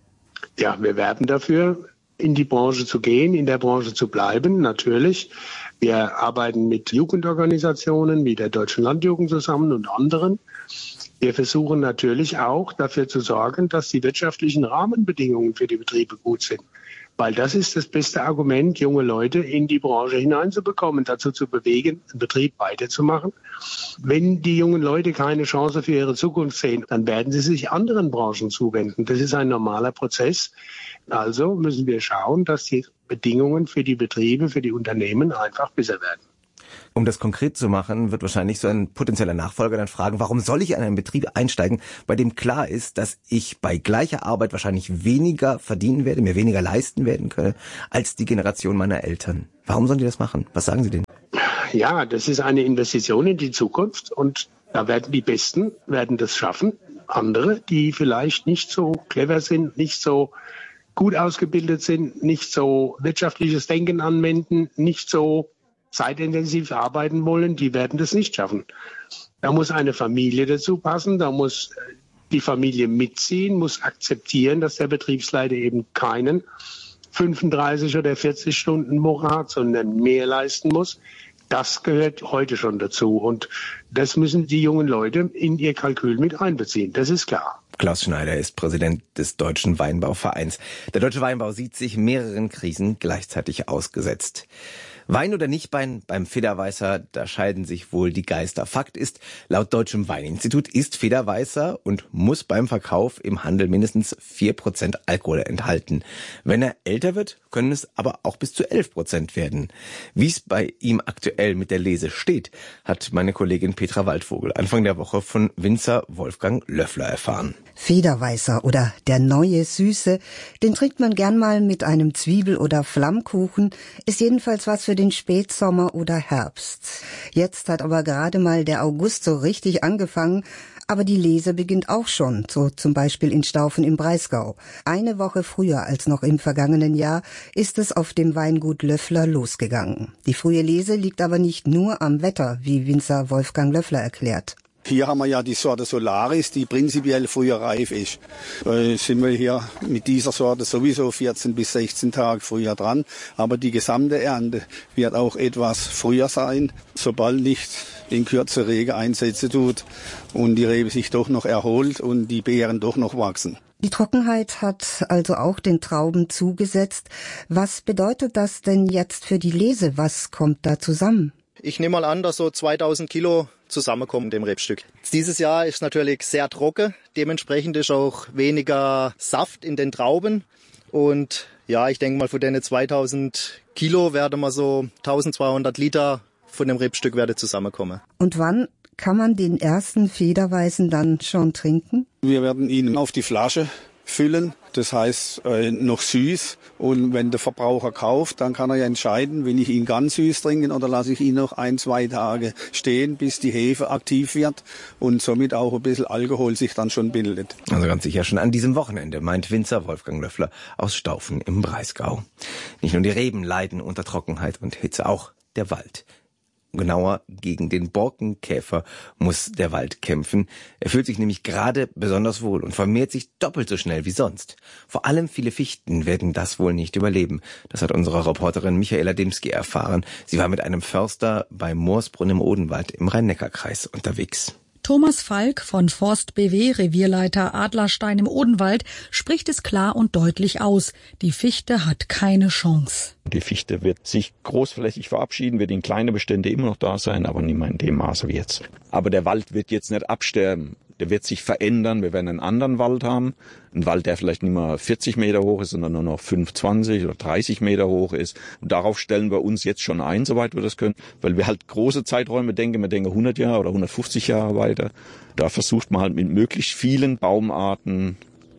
Ja, wir werben dafür, in die Branche zu gehen, in der Branche zu bleiben, natürlich. Wir arbeiten mit Jugendorganisationen wie der Deutschen Landjugend zusammen und anderen. Wir versuchen natürlich auch dafür zu sorgen, dass die wirtschaftlichen Rahmenbedingungen für die Betriebe gut sind. Weil das ist das beste Argument, junge Leute in die Branche hineinzubekommen, dazu zu bewegen, einen Betrieb weiterzumachen. Wenn die jungen Leute keine Chance für ihre Zukunft sehen, dann werden sie sich anderen Branchen zuwenden. Das ist ein normaler Prozess. Also müssen wir schauen, dass die Bedingungen für die Betriebe, für die Unternehmen einfach besser werden. Um das konkret zu machen, wird wahrscheinlich so ein potenzieller Nachfolger dann fragen, warum soll ich in einen Betrieb einsteigen, bei dem klar ist, dass ich bei gleicher Arbeit wahrscheinlich weniger verdienen werde, mir weniger leisten werden können, als die Generation meiner Eltern. Warum sollen die das machen? Was sagen Sie denen? Ja, das ist eine Investition in die Zukunft und da werden die Besten, werden das schaffen. Andere, die vielleicht nicht so clever sind, nicht so gut ausgebildet sind, nicht so wirtschaftliches Denken anwenden, nicht so zeitintensiv arbeiten wollen, die werden das nicht schaffen. Da muss eine Familie dazu passen, da muss die Familie mitziehen, muss akzeptieren, dass der Betriebsleiter eben keinen fünfunddreißig oder vierzig Stunden Woche hat, sondern mehr leisten muss. Das gehört heute schon dazu und das müssen die jungen Leute in ihr Kalkül mit einbeziehen, das ist klar. Klaus Schneider ist Präsident des Deutschen Weinbauvereins. Der deutsche Weinbau sieht sich mehreren Krisen gleichzeitig ausgesetzt. Wein oder nicht Wein, beim Federweißer, da scheiden sich wohl die Geister. Fakt ist, laut Deutschem Weininstitut ist Federweißer und muss beim Verkauf im Handel mindestens vier Prozent Alkohol enthalten. Wenn er älter wird, können es aber auch bis zu elf Prozent werden. Wie es bei ihm aktuell mit der Lese steht, hat meine Kollegin Petra Waldvogel Anfang der Woche von Winzer Wolfgang Löffler erfahren. Federweißer oder der neue Süße, den trinkt man gern mal mit einem Zwiebel- oder Flammkuchen, ist jedenfalls was für den Spätsommer oder Herbst. Jetzt hat aber gerade mal der August so richtig angefangen, aber die Lese beginnt auch schon, so zum Beispiel in Staufen im Breisgau. Eine Woche früher als noch im vergangenen Jahr ist es auf dem Weingut Löffler losgegangen. Die frühe Lese liegt aber nicht nur am Wetter, wie Winzer Wolfgang Löffler erklärt. Hier haben wir ja die Sorte Solaris, die prinzipiell früher reif ist. Äh, sind wir hier mit dieser Sorte sowieso vierzehn bis sechzehn Tage früher dran. Aber die gesamte Ernte wird auch etwas früher sein, sobald nicht in Kürze Regen einsetzen tut und die Rebe sich doch noch erholt und die Beeren doch noch wachsen. Die Trockenheit hat also auch den Trauben zugesetzt. Was bedeutet das denn jetzt für die Lese? Was kommt da zusammen? Ich nehme mal an, dass so zweitausend Kilo zusammenkommen in dem Rebstück. Dieses Jahr ist natürlich sehr trocken, dementsprechend ist auch weniger Saft in den Trauben und ja, ich denke mal von den zweitausend Kilo werden wir so eintausendzweihundert Liter von dem Rebstück werden zusammenkommen. Und wann kann man den ersten Federweißen dann schon trinken? Wir werden ihn auf die Flasche füllen, das heißt äh, noch süß und wenn der Verbraucher kauft, dann kann er ja entscheiden, will ich ihn ganz süß trinken oder lasse ich ihn noch ein, zwei Tage stehen, bis die Hefe aktiv wird und somit auch ein bisschen Alkohol sich dann schon bildet. Also ganz sicher schon an diesem Wochenende, meint Winzer Wolfgang Löffler aus Staufen im Breisgau. Nicht nur die Reben leiden unter Trockenheit und Hitze, auch der Wald. Genauer, gegen den Borkenkäfer muss der Wald kämpfen. Er fühlt sich nämlich gerade besonders wohl und vermehrt sich doppelt so schnell wie sonst. Vor allem viele Fichten werden das wohl nicht überleben. Das hat unsere Reporterin Michaela Demski erfahren. Sie war mit einem Förster bei Moorsbrunn im Odenwald im Rhein-Neckar-Kreis unterwegs. Thomas Falk von Forst B W, Revierleiter Adlerstein im Odenwald, spricht es klar und deutlich aus. Die Fichte hat keine Chance. Die Fichte wird sich großflächig verabschieden, wird in kleine Bestände immer noch da sein, aber nicht mehr in dem Maße wie jetzt. Aber der Wald wird jetzt nicht absterben. Der wird sich verändern. Wir werden einen anderen Wald haben. Ein Wald, der vielleicht nicht mehr vierzig Meter hoch ist, sondern nur noch fünfundzwanzig oder dreißig Meter hoch ist. Und darauf stellen wir uns jetzt schon ein, soweit wir das können. Weil wir halt große Zeiträume denken. Wir denken hundert Jahre oder hundertfünfzig Jahre weiter. Da versucht man halt mit möglichst vielen Baumarten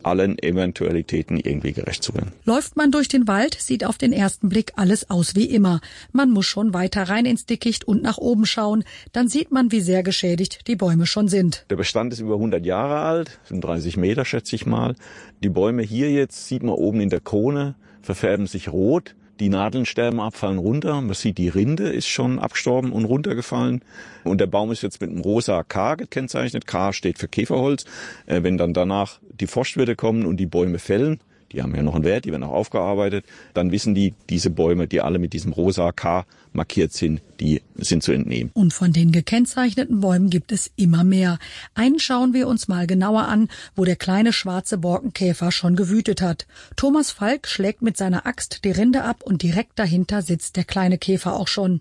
allen Eventualitäten irgendwie gerecht zu werden. Läuft man durch den Wald, sieht auf den ersten Blick alles aus wie immer. Man muss schon weiter rein ins Dickicht und nach oben schauen, dann sieht man, wie sehr geschädigt die Bäume schon sind. Der Bestand ist über hundert Jahre alt, fünfunddreißig Meter schätze ich mal. Die Bäume hier jetzt, sieht man oben in der Krone, verfärben sich rot. Die Nadeln sterben ab, fallen runter. Man sieht, die Rinde ist schon abgestorben und runtergefallen. Und der Baum ist jetzt mit einem rosa K gekennzeichnet. K steht für Käferholz. Äh, wenn dann danach die Forstwirte kommen und die Bäume fällen, die haben ja noch einen Wert, die werden auch aufgearbeitet, dann wissen die, diese Bäume, die alle mit diesem rosa K markiert sind, die sind zu entnehmen. Und von den gekennzeichneten Bäumen gibt es immer mehr. Einen schauen wir uns mal genauer an, wo der kleine schwarze Borkenkäfer schon gewütet hat. Thomas Falk schlägt mit seiner Axt die Rinde ab und direkt dahinter sitzt der kleine Käfer auch schon.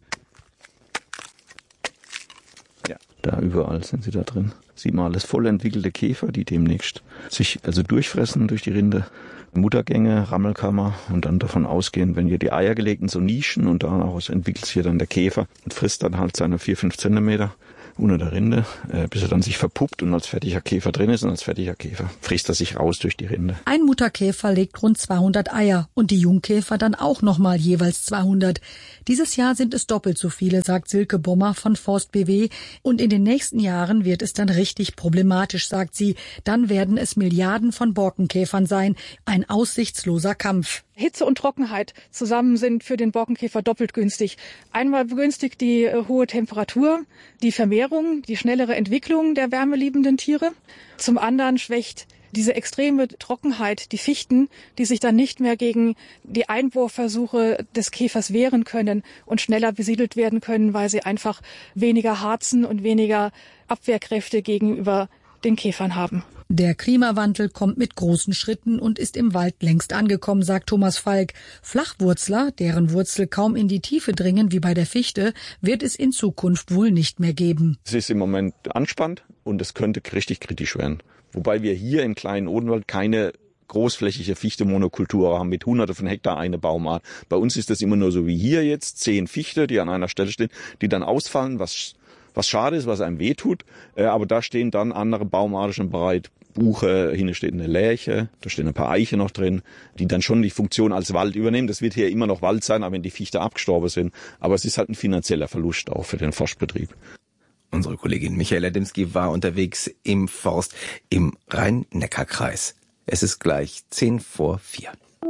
Ja, da überall sind sie da drin. Sieht man alles voll entwickelte Käfer, die demnächst sich also durchfressen durch die Rinde. Muttergänge, Rammelkammer und dann davon ausgehen, wenn hier die Eier gelegt in so Nischen und daraus entwickelt sich hier dann der Käfer und frisst dann halt seine vier, fünf Zentimeter unter der Rinde, äh, bis er dann sich verpuppt und als fertiger Käfer drin ist und als fertiger Käfer frisst er sich raus durch die Rinde. Ein Mutterkäfer legt rund zweihundert Eier und die Jungkäfer dann auch nochmal jeweils zweihundert. Dieses Jahr sind es doppelt so viele, sagt Silke Bommer von Forst B W. Und in den nächsten Jahren wird es dann richtig problematisch, sagt sie. Dann werden es Milliarden von Borkenkäfern sein. Ein aussichtsloser Kampf. Hitze und Trockenheit zusammen sind für den Borkenkäfer doppelt günstig. Einmal begünstigt die äh, hohe Temperatur, die Vermehrung, die schnellere Entwicklung der wärmeliebenden Tiere. Zum anderen schwächt diese extreme Trockenheit die Fichten, die sich dann nicht mehr gegen die Einwurfversuche des Käfers wehren können und schneller besiedelt werden können, weil sie einfach weniger Harzen und weniger Abwehrkräfte gegenüber den Käfern haben. Der Klimawandel kommt mit großen Schritten und ist im Wald längst angekommen, sagt Thomas Falk. Flachwurzler, deren Wurzel kaum in die Tiefe dringen wie bei der Fichte, wird es in Zukunft wohl nicht mehr geben. Es ist im Moment anspannt und es könnte richtig kritisch werden. Wobei wir hier im kleinen Odenwald keine großflächige Fichte-Monokultur haben mit hunderte von Hektar eine Baumart. Bei uns ist das immer nur so wie hier jetzt, zehn Fichte, die an einer Stelle stehen, die dann ausfallen, was was schade ist, was einem wehtut. Äh, aber da stehen dann andere Baumarten schon bereit. Buche, hinten steht eine Lärche, da stehen ein paar Eiche noch drin, die dann schon die Funktion als Wald übernehmen. Das wird hier immer noch Wald sein, auch wenn die Fichte abgestorben sind. Aber es ist halt ein finanzieller Verlust auch für den Forstbetrieb. Unsere Kollegin Michaela Demski war unterwegs im Forst im Rhein-Neckar-Kreis. Es ist gleich zehn vor vier.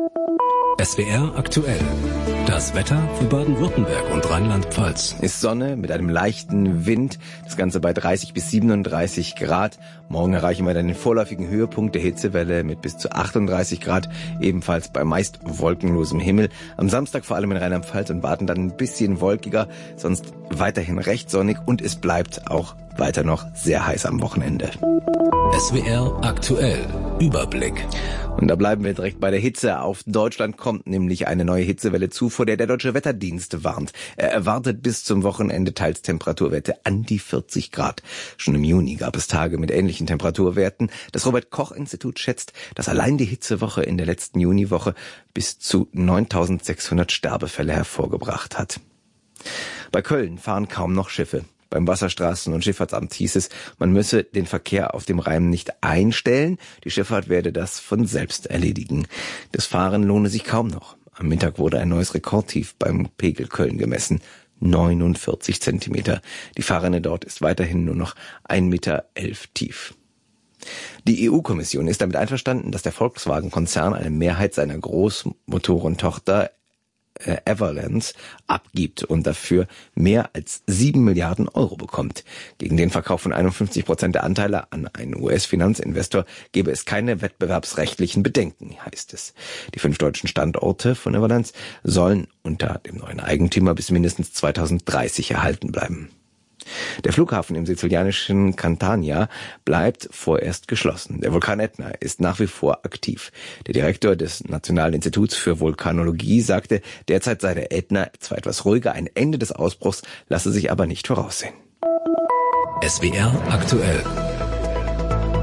S W R aktuell. Das Wetter für Baden-Württemberg und Rheinland-Pfalz. Ist Sonne mit einem leichten Wind. Das Ganze bei dreißig bis siebenunddreißig Grad. Morgen erreichen wir dann den vorläufigen Höhepunkt der Hitzewelle mit bis zu achtunddreißig Grad. Ebenfalls bei meist wolkenlosem Himmel. Am Samstag vor allem in Rheinland-Pfalz und Baden dann ein bisschen wolkiger. Sonst weiterhin recht sonnig und es bleibt auch weiter noch sehr heiß am Wochenende. S W R aktuell. Überblick. Und da bleiben wir direkt bei der Hitze. Auf Deutschland kommt nämlich eine neue Hitzewelle zu, vor der der Deutsche Wetterdienst warnt. Er erwartet bis zum Wochenende teils Temperaturwerte an die vierzig Grad. Schon im Juni gab es Tage mit ähnlichen Temperaturwerten. Das Robert-Koch-Institut schätzt, dass allein die Hitzewoche in der letzten Juniwoche bis zu neuntausendsechshundert Sterbefälle hervorgebracht hat. Bei Köln fahren kaum noch Schiffe. Beim Wasserstraßen- und Schifffahrtsamt hieß es, man müsse den Verkehr auf dem Rhein nicht einstellen. Die Schifffahrt werde das von selbst erledigen. Das Fahren lohne sich kaum noch. Am Mittag wurde ein neues Rekordtief beim Pegel Köln gemessen. neunundvierzig Zentimeter. Die Fahrrinne dort ist weiterhin nur noch ein Meter elf tief. Die E U-Kommission ist damit einverstanden, dass der Volkswagen-Konzern eine Mehrheit seiner Großmotorentochter Everlands abgibt und dafür mehr als sieben Milliarden Euro bekommt. Gegen den Verkauf von einundfünfzig Prozent der Anteile an einen U S-Finanzinvestor gebe es keine wettbewerbsrechtlichen Bedenken, heißt es. Die fünf deutschen Standorte von Everlands sollen unter dem neuen Eigentümer bis mindestens zweitausenddreißig erhalten bleiben. Der Flughafen im sizilianischen Catania bleibt vorerst geschlossen. Der Vulkan Ätna ist nach wie vor aktiv. Der Direktor des Nationalen Instituts für Vulkanologie sagte, derzeit sei der Ätna zwar etwas ruhiger, ein Ende des Ausbruchs lasse sich aber nicht voraussehen. S W R aktuell.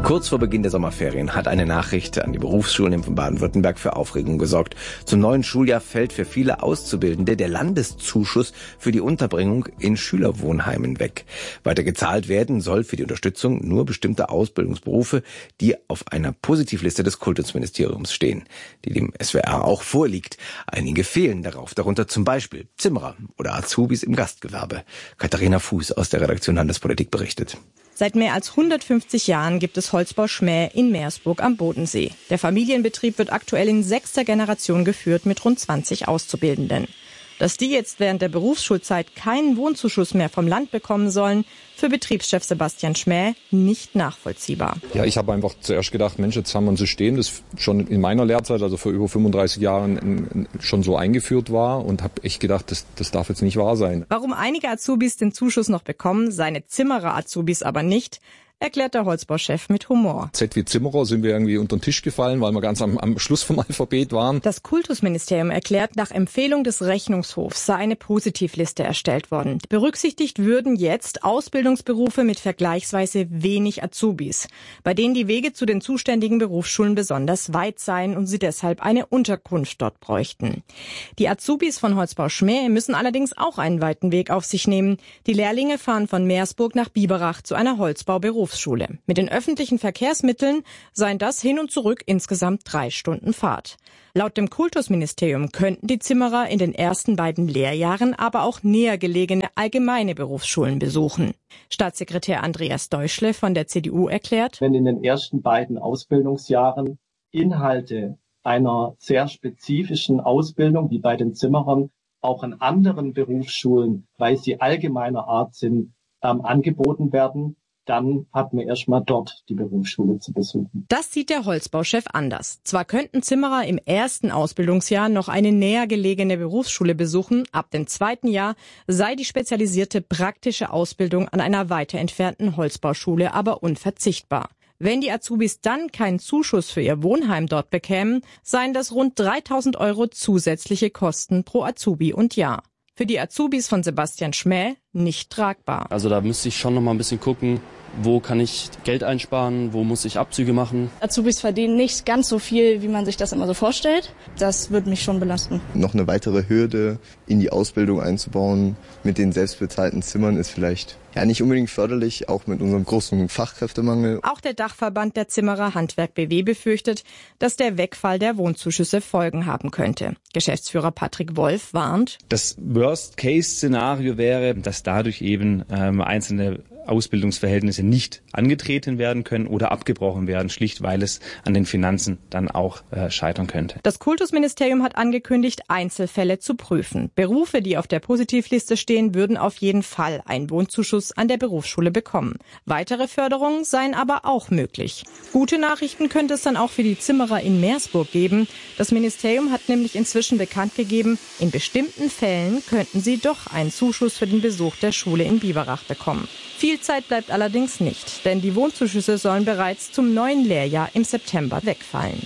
Kurz vor Beginn der Sommerferien hat eine Nachricht an die Berufsschulen von Baden-Württemberg für Aufregung gesorgt. Zum neuen Schuljahr fällt für viele Auszubildende der Landeszuschuss für die Unterbringung in Schülerwohnheimen weg. Weiter gezahlt werden soll für die Unterstützung nur bestimmte Ausbildungsberufe, die auf einer Positivliste des Kultusministeriums stehen, die dem S W R auch vorliegt. Einige fehlen darauf, darunter zum Beispiel Zimmerer oder Azubis im Gastgewerbe. Katharina Fuß aus der Redaktion Landespolitik berichtet. Seit mehr als hundertfünfzig Jahren gibt es Holzbau Schmäh in Meersburg am Bodensee. Der Familienbetrieb wird aktuell in sechster Generation geführt mit rund zwanzig Auszubildenden. Dass die jetzt während der Berufsschulzeit keinen Wohnzuschuss mehr vom Land bekommen sollen, für Betriebschef Sebastian Schmäh nicht nachvollziehbar. Ja, ich habe einfach zuerst gedacht, Mensch, jetzt haben wir ein System, das schon in meiner Lehrzeit, also vor über fünfunddreißig Jahren, schon so eingeführt war und habe echt gedacht, das, das darf jetzt nicht wahr sein. Warum einige Azubis den Zuschuss noch bekommen, seine Zimmerer-Azubis aber nicht, erklärt der Holzbauchef mit Humor. Z wie Zimmerer sind wir irgendwie unter den Tisch gefallen, weil wir ganz am, am Schluss vom Alphabet waren. Das Kultusministerium erklärt, nach Empfehlung des Rechnungshofs sei eine Positivliste erstellt worden. Berücksichtigt würden jetzt Ausbildungsberufe mit vergleichsweise wenig Azubis, bei denen die Wege zu den zuständigen Berufsschulen besonders weit seien und sie deshalb eine Unterkunft dort bräuchten. Die Azubis von Holzbau Schmäh müssen allerdings auch einen weiten Weg auf sich nehmen. Die Lehrlinge fahren von Meersburg nach Biberach zu einer Holzbau-Berufsschule. Mit den öffentlichen Verkehrsmitteln seien das hin und zurück insgesamt drei Stunden Fahrt. Laut dem Kultusministerium könnten die Zimmerer in den ersten beiden Lehrjahren aber auch näher gelegene allgemeine Berufsschulen besuchen. Staatssekretär Andreas Deuschle von der C D U erklärt: Wenn in den ersten beiden Ausbildungsjahren Inhalte einer sehr spezifischen Ausbildung, wie bei den Zimmerern, auch an anderen Berufsschulen, weil sie allgemeiner Art sind, ähm, angeboten werden, dann hat man erstmal dort die Berufsschule zu besuchen. Das sieht der Holzbauchef anders. Zwar könnten Zimmerer im ersten Ausbildungsjahr noch eine näher gelegene Berufsschule besuchen, ab dem zweiten Jahr sei die spezialisierte praktische Ausbildung an einer weiter entfernten Holzbauschule aber unverzichtbar. Wenn die Azubis dann keinen Zuschuss für ihr Wohnheim dort bekämen, seien das rund dreitausend Euro zusätzliche Kosten pro Azubi und Jahr. Für die Azubis von Sebastian Schmäh nicht tragbar. Also da müsste ich schon noch mal ein bisschen gucken, wo kann ich Geld einsparen, wo muss ich Abzüge machen. Azubis verdienen nicht ganz so viel, wie man sich das immer so vorstellt. Das würde mich schon belasten. Noch eine weitere Hürde in die Ausbildung einzubauen mit den selbstbezahlten Zimmern ist vielleicht ja nicht unbedingt förderlich, auch mit unserem großen Fachkräftemangel. Auch der Dachverband der Zimmerer Handwerk B W befürchtet, dass der Wegfall der Wohnzuschüsse Folgen haben könnte. Geschäftsführer Patrick Wolf warnt: Das Worst-Case-Szenario wäre, dass dadurch eben ähm, einzelne Ausbildungsverhältnisse nicht angetreten werden können oder abgebrochen werden, schlicht weil es an den Finanzen dann auch äh, scheitern könnte. Das Kultusministerium hat angekündigt, Einzelfälle zu prüfen. Berufe, die auf der Positivliste stehen, würden auf jeden Fall einen Wohnzuschuss an der Berufsschule bekommen. Weitere Förderungen seien aber auch möglich. Gute Nachrichten könnte es dann auch für die Zimmerer in Meersburg geben. Das Ministerium hat nämlich inzwischen bekannt gegeben, in bestimmten Fällen könnten sie doch einen Zuschuss für den Besuch der Schule in Biberach bekommen. Viel Zeit bleibt allerdings nicht, denn die Wohnzuschüsse sollen bereits zum neuen Lehrjahr im September wegfallen.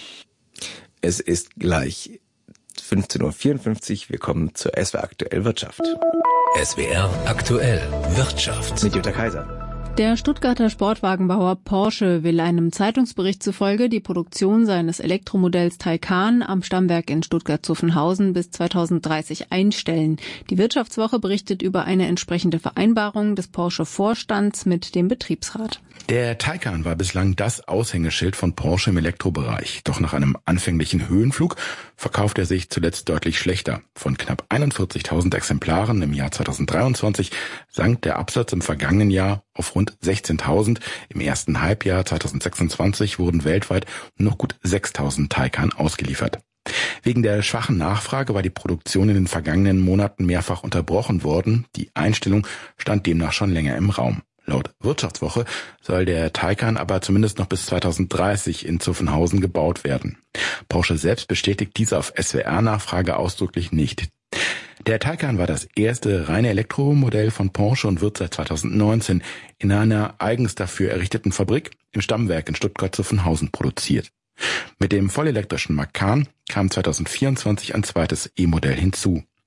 Es ist gleich fünfzehn Uhr vierundfünfzig. Wir kommen zur S W R Aktuell Wirtschaft. S W R Aktuell Wirtschaft. Mit Jutta Kaiser. Der Stuttgarter Sportwagenbauer Porsche will einem Zeitungsbericht zufolge die Produktion seines Elektromodells Taycan am Stammwerk in Stuttgart-Zuffenhausen bis zweitausenddreißig einstellen. Die Wirtschaftswoche berichtet über eine entsprechende Vereinbarung des Porsche-Vorstands mit dem Betriebsrat. Der Taycan war bislang das Aushängeschild von Porsche im Elektrobereich. Doch nach einem anfänglichen Höhenflug verkauft er sich zuletzt deutlich schlechter. Von knapp einundvierzigtausend Exemplaren im Jahr zweitausenddreiundzwanzig sank der Absatz im vergangenen Jahr auf rund sechzehntausend. Im ersten Halbjahr zweitausendsechsundzwanzig wurden weltweit nur noch gut sechstausend Taycan ausgeliefert. Wegen der schwachen Nachfrage war die Produktion in den vergangenen Monaten mehrfach unterbrochen worden. Die Einstellung stand demnach schon länger im Raum. Laut Wirtschaftswoche soll der Taycan aber zumindest noch bis zweitausenddreißig in Zuffenhausen gebaut werden. Porsche selbst bestätigt diese auf S W R-Nachfrage ausdrücklich nicht. Der Taycan war das erste reine Elektromodell von Porsche und wird seit zweitausendneunzehn in einer eigens dafür errichteten Fabrik im Stammwerk in Stuttgart-Zuffenhausen produziert. Mit dem vollelektrischen Macan kam zweitausendvierundzwanzig ein zweites E-Modell hinzu.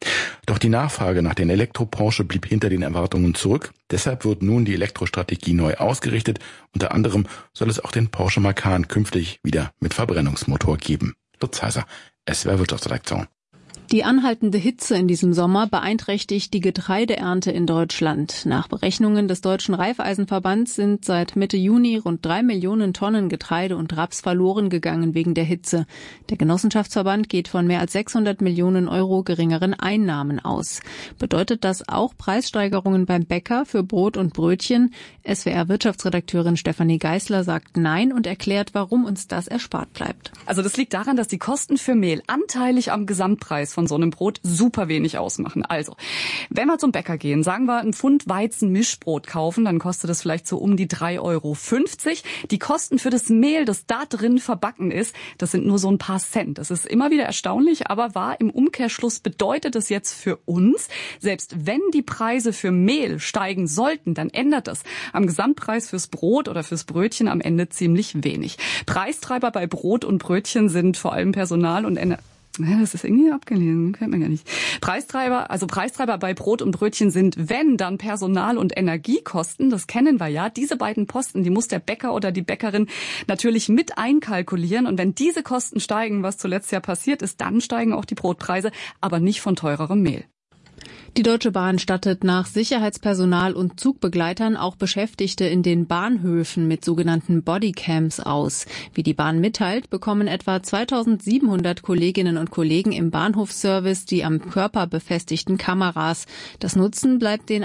Doch die Nachfrage nach den Elektro-Porsche blieb hinter den Erwartungen zurück. Deshalb wird nun die Elektrostrategie neu ausgerichtet. Unter anderem soll es auch den Porsche Macan künftig wieder mit Verbrennungsmotor geben. Lutz Heiser, S W R Wirtschaftsredaktion. Die anhaltende Hitze in diesem Sommer beeinträchtigt die Getreideernte in Deutschland. Nach Berechnungen des Deutschen Raiffeisenverbands sind seit Mitte Juni rund drei Millionen Tonnen Getreide und Raps verloren gegangen wegen der Hitze. Der Genossenschaftsverband geht von mehr als sechshundert Millionen Euro geringeren Einnahmen aus. Bedeutet das auch Preissteigerungen beim Bäcker für Brot und Brötchen? S W R-Wirtschaftsredakteurin Stefanie Geisler sagt nein und erklärt, warum uns das erspart bleibt. Also das liegt daran, dass die Kosten für Mehl anteilig am Gesamtpreis von von so einem Brot super wenig ausmachen. Also, wenn wir zum Bäcker gehen, sagen wir ein Pfund Weizen-Mischbrot kaufen, dann kostet das vielleicht so um die drei Euro fünfzig. Die Kosten für das Mehl, das da drin verbacken ist, das sind nur so ein paar Cent. Das ist immer wieder erstaunlich, aber wahr. Im Umkehrschluss bedeutet es jetzt für uns, selbst wenn die Preise für Mehl steigen sollten, dann ändert das am Gesamtpreis fürs Brot oder fürs Brötchen am Ende ziemlich wenig. Preistreiber bei Brot und Brötchen sind vor allem Personal und Energie. Das ist irgendwie abgelesen, kennt man gar nicht. Preistreiber, also Preistreiber bei Brot und Brötchen sind, wenn, dann Personal- und Energiekosten. Das kennen wir ja. Diese beiden Posten, die muss der Bäcker oder die Bäckerin natürlich mit einkalkulieren. Und wenn diese Kosten steigen, was zuletzt ja passiert ist, dann steigen auch die Brotpreise, aber nicht von teurerem Mehl. Die Deutsche Bahn stattet nach Sicherheitspersonal und Zugbegleitern auch Beschäftigte in den Bahnhöfen mit sogenannten Bodycams aus. Wie die Bahn mitteilt, bekommen etwa zweitausendsiebenhundert Kolleginnen und Kollegen im Bahnhofsservice die am Körper befestigten Kameras. Das Nutzen bleibt den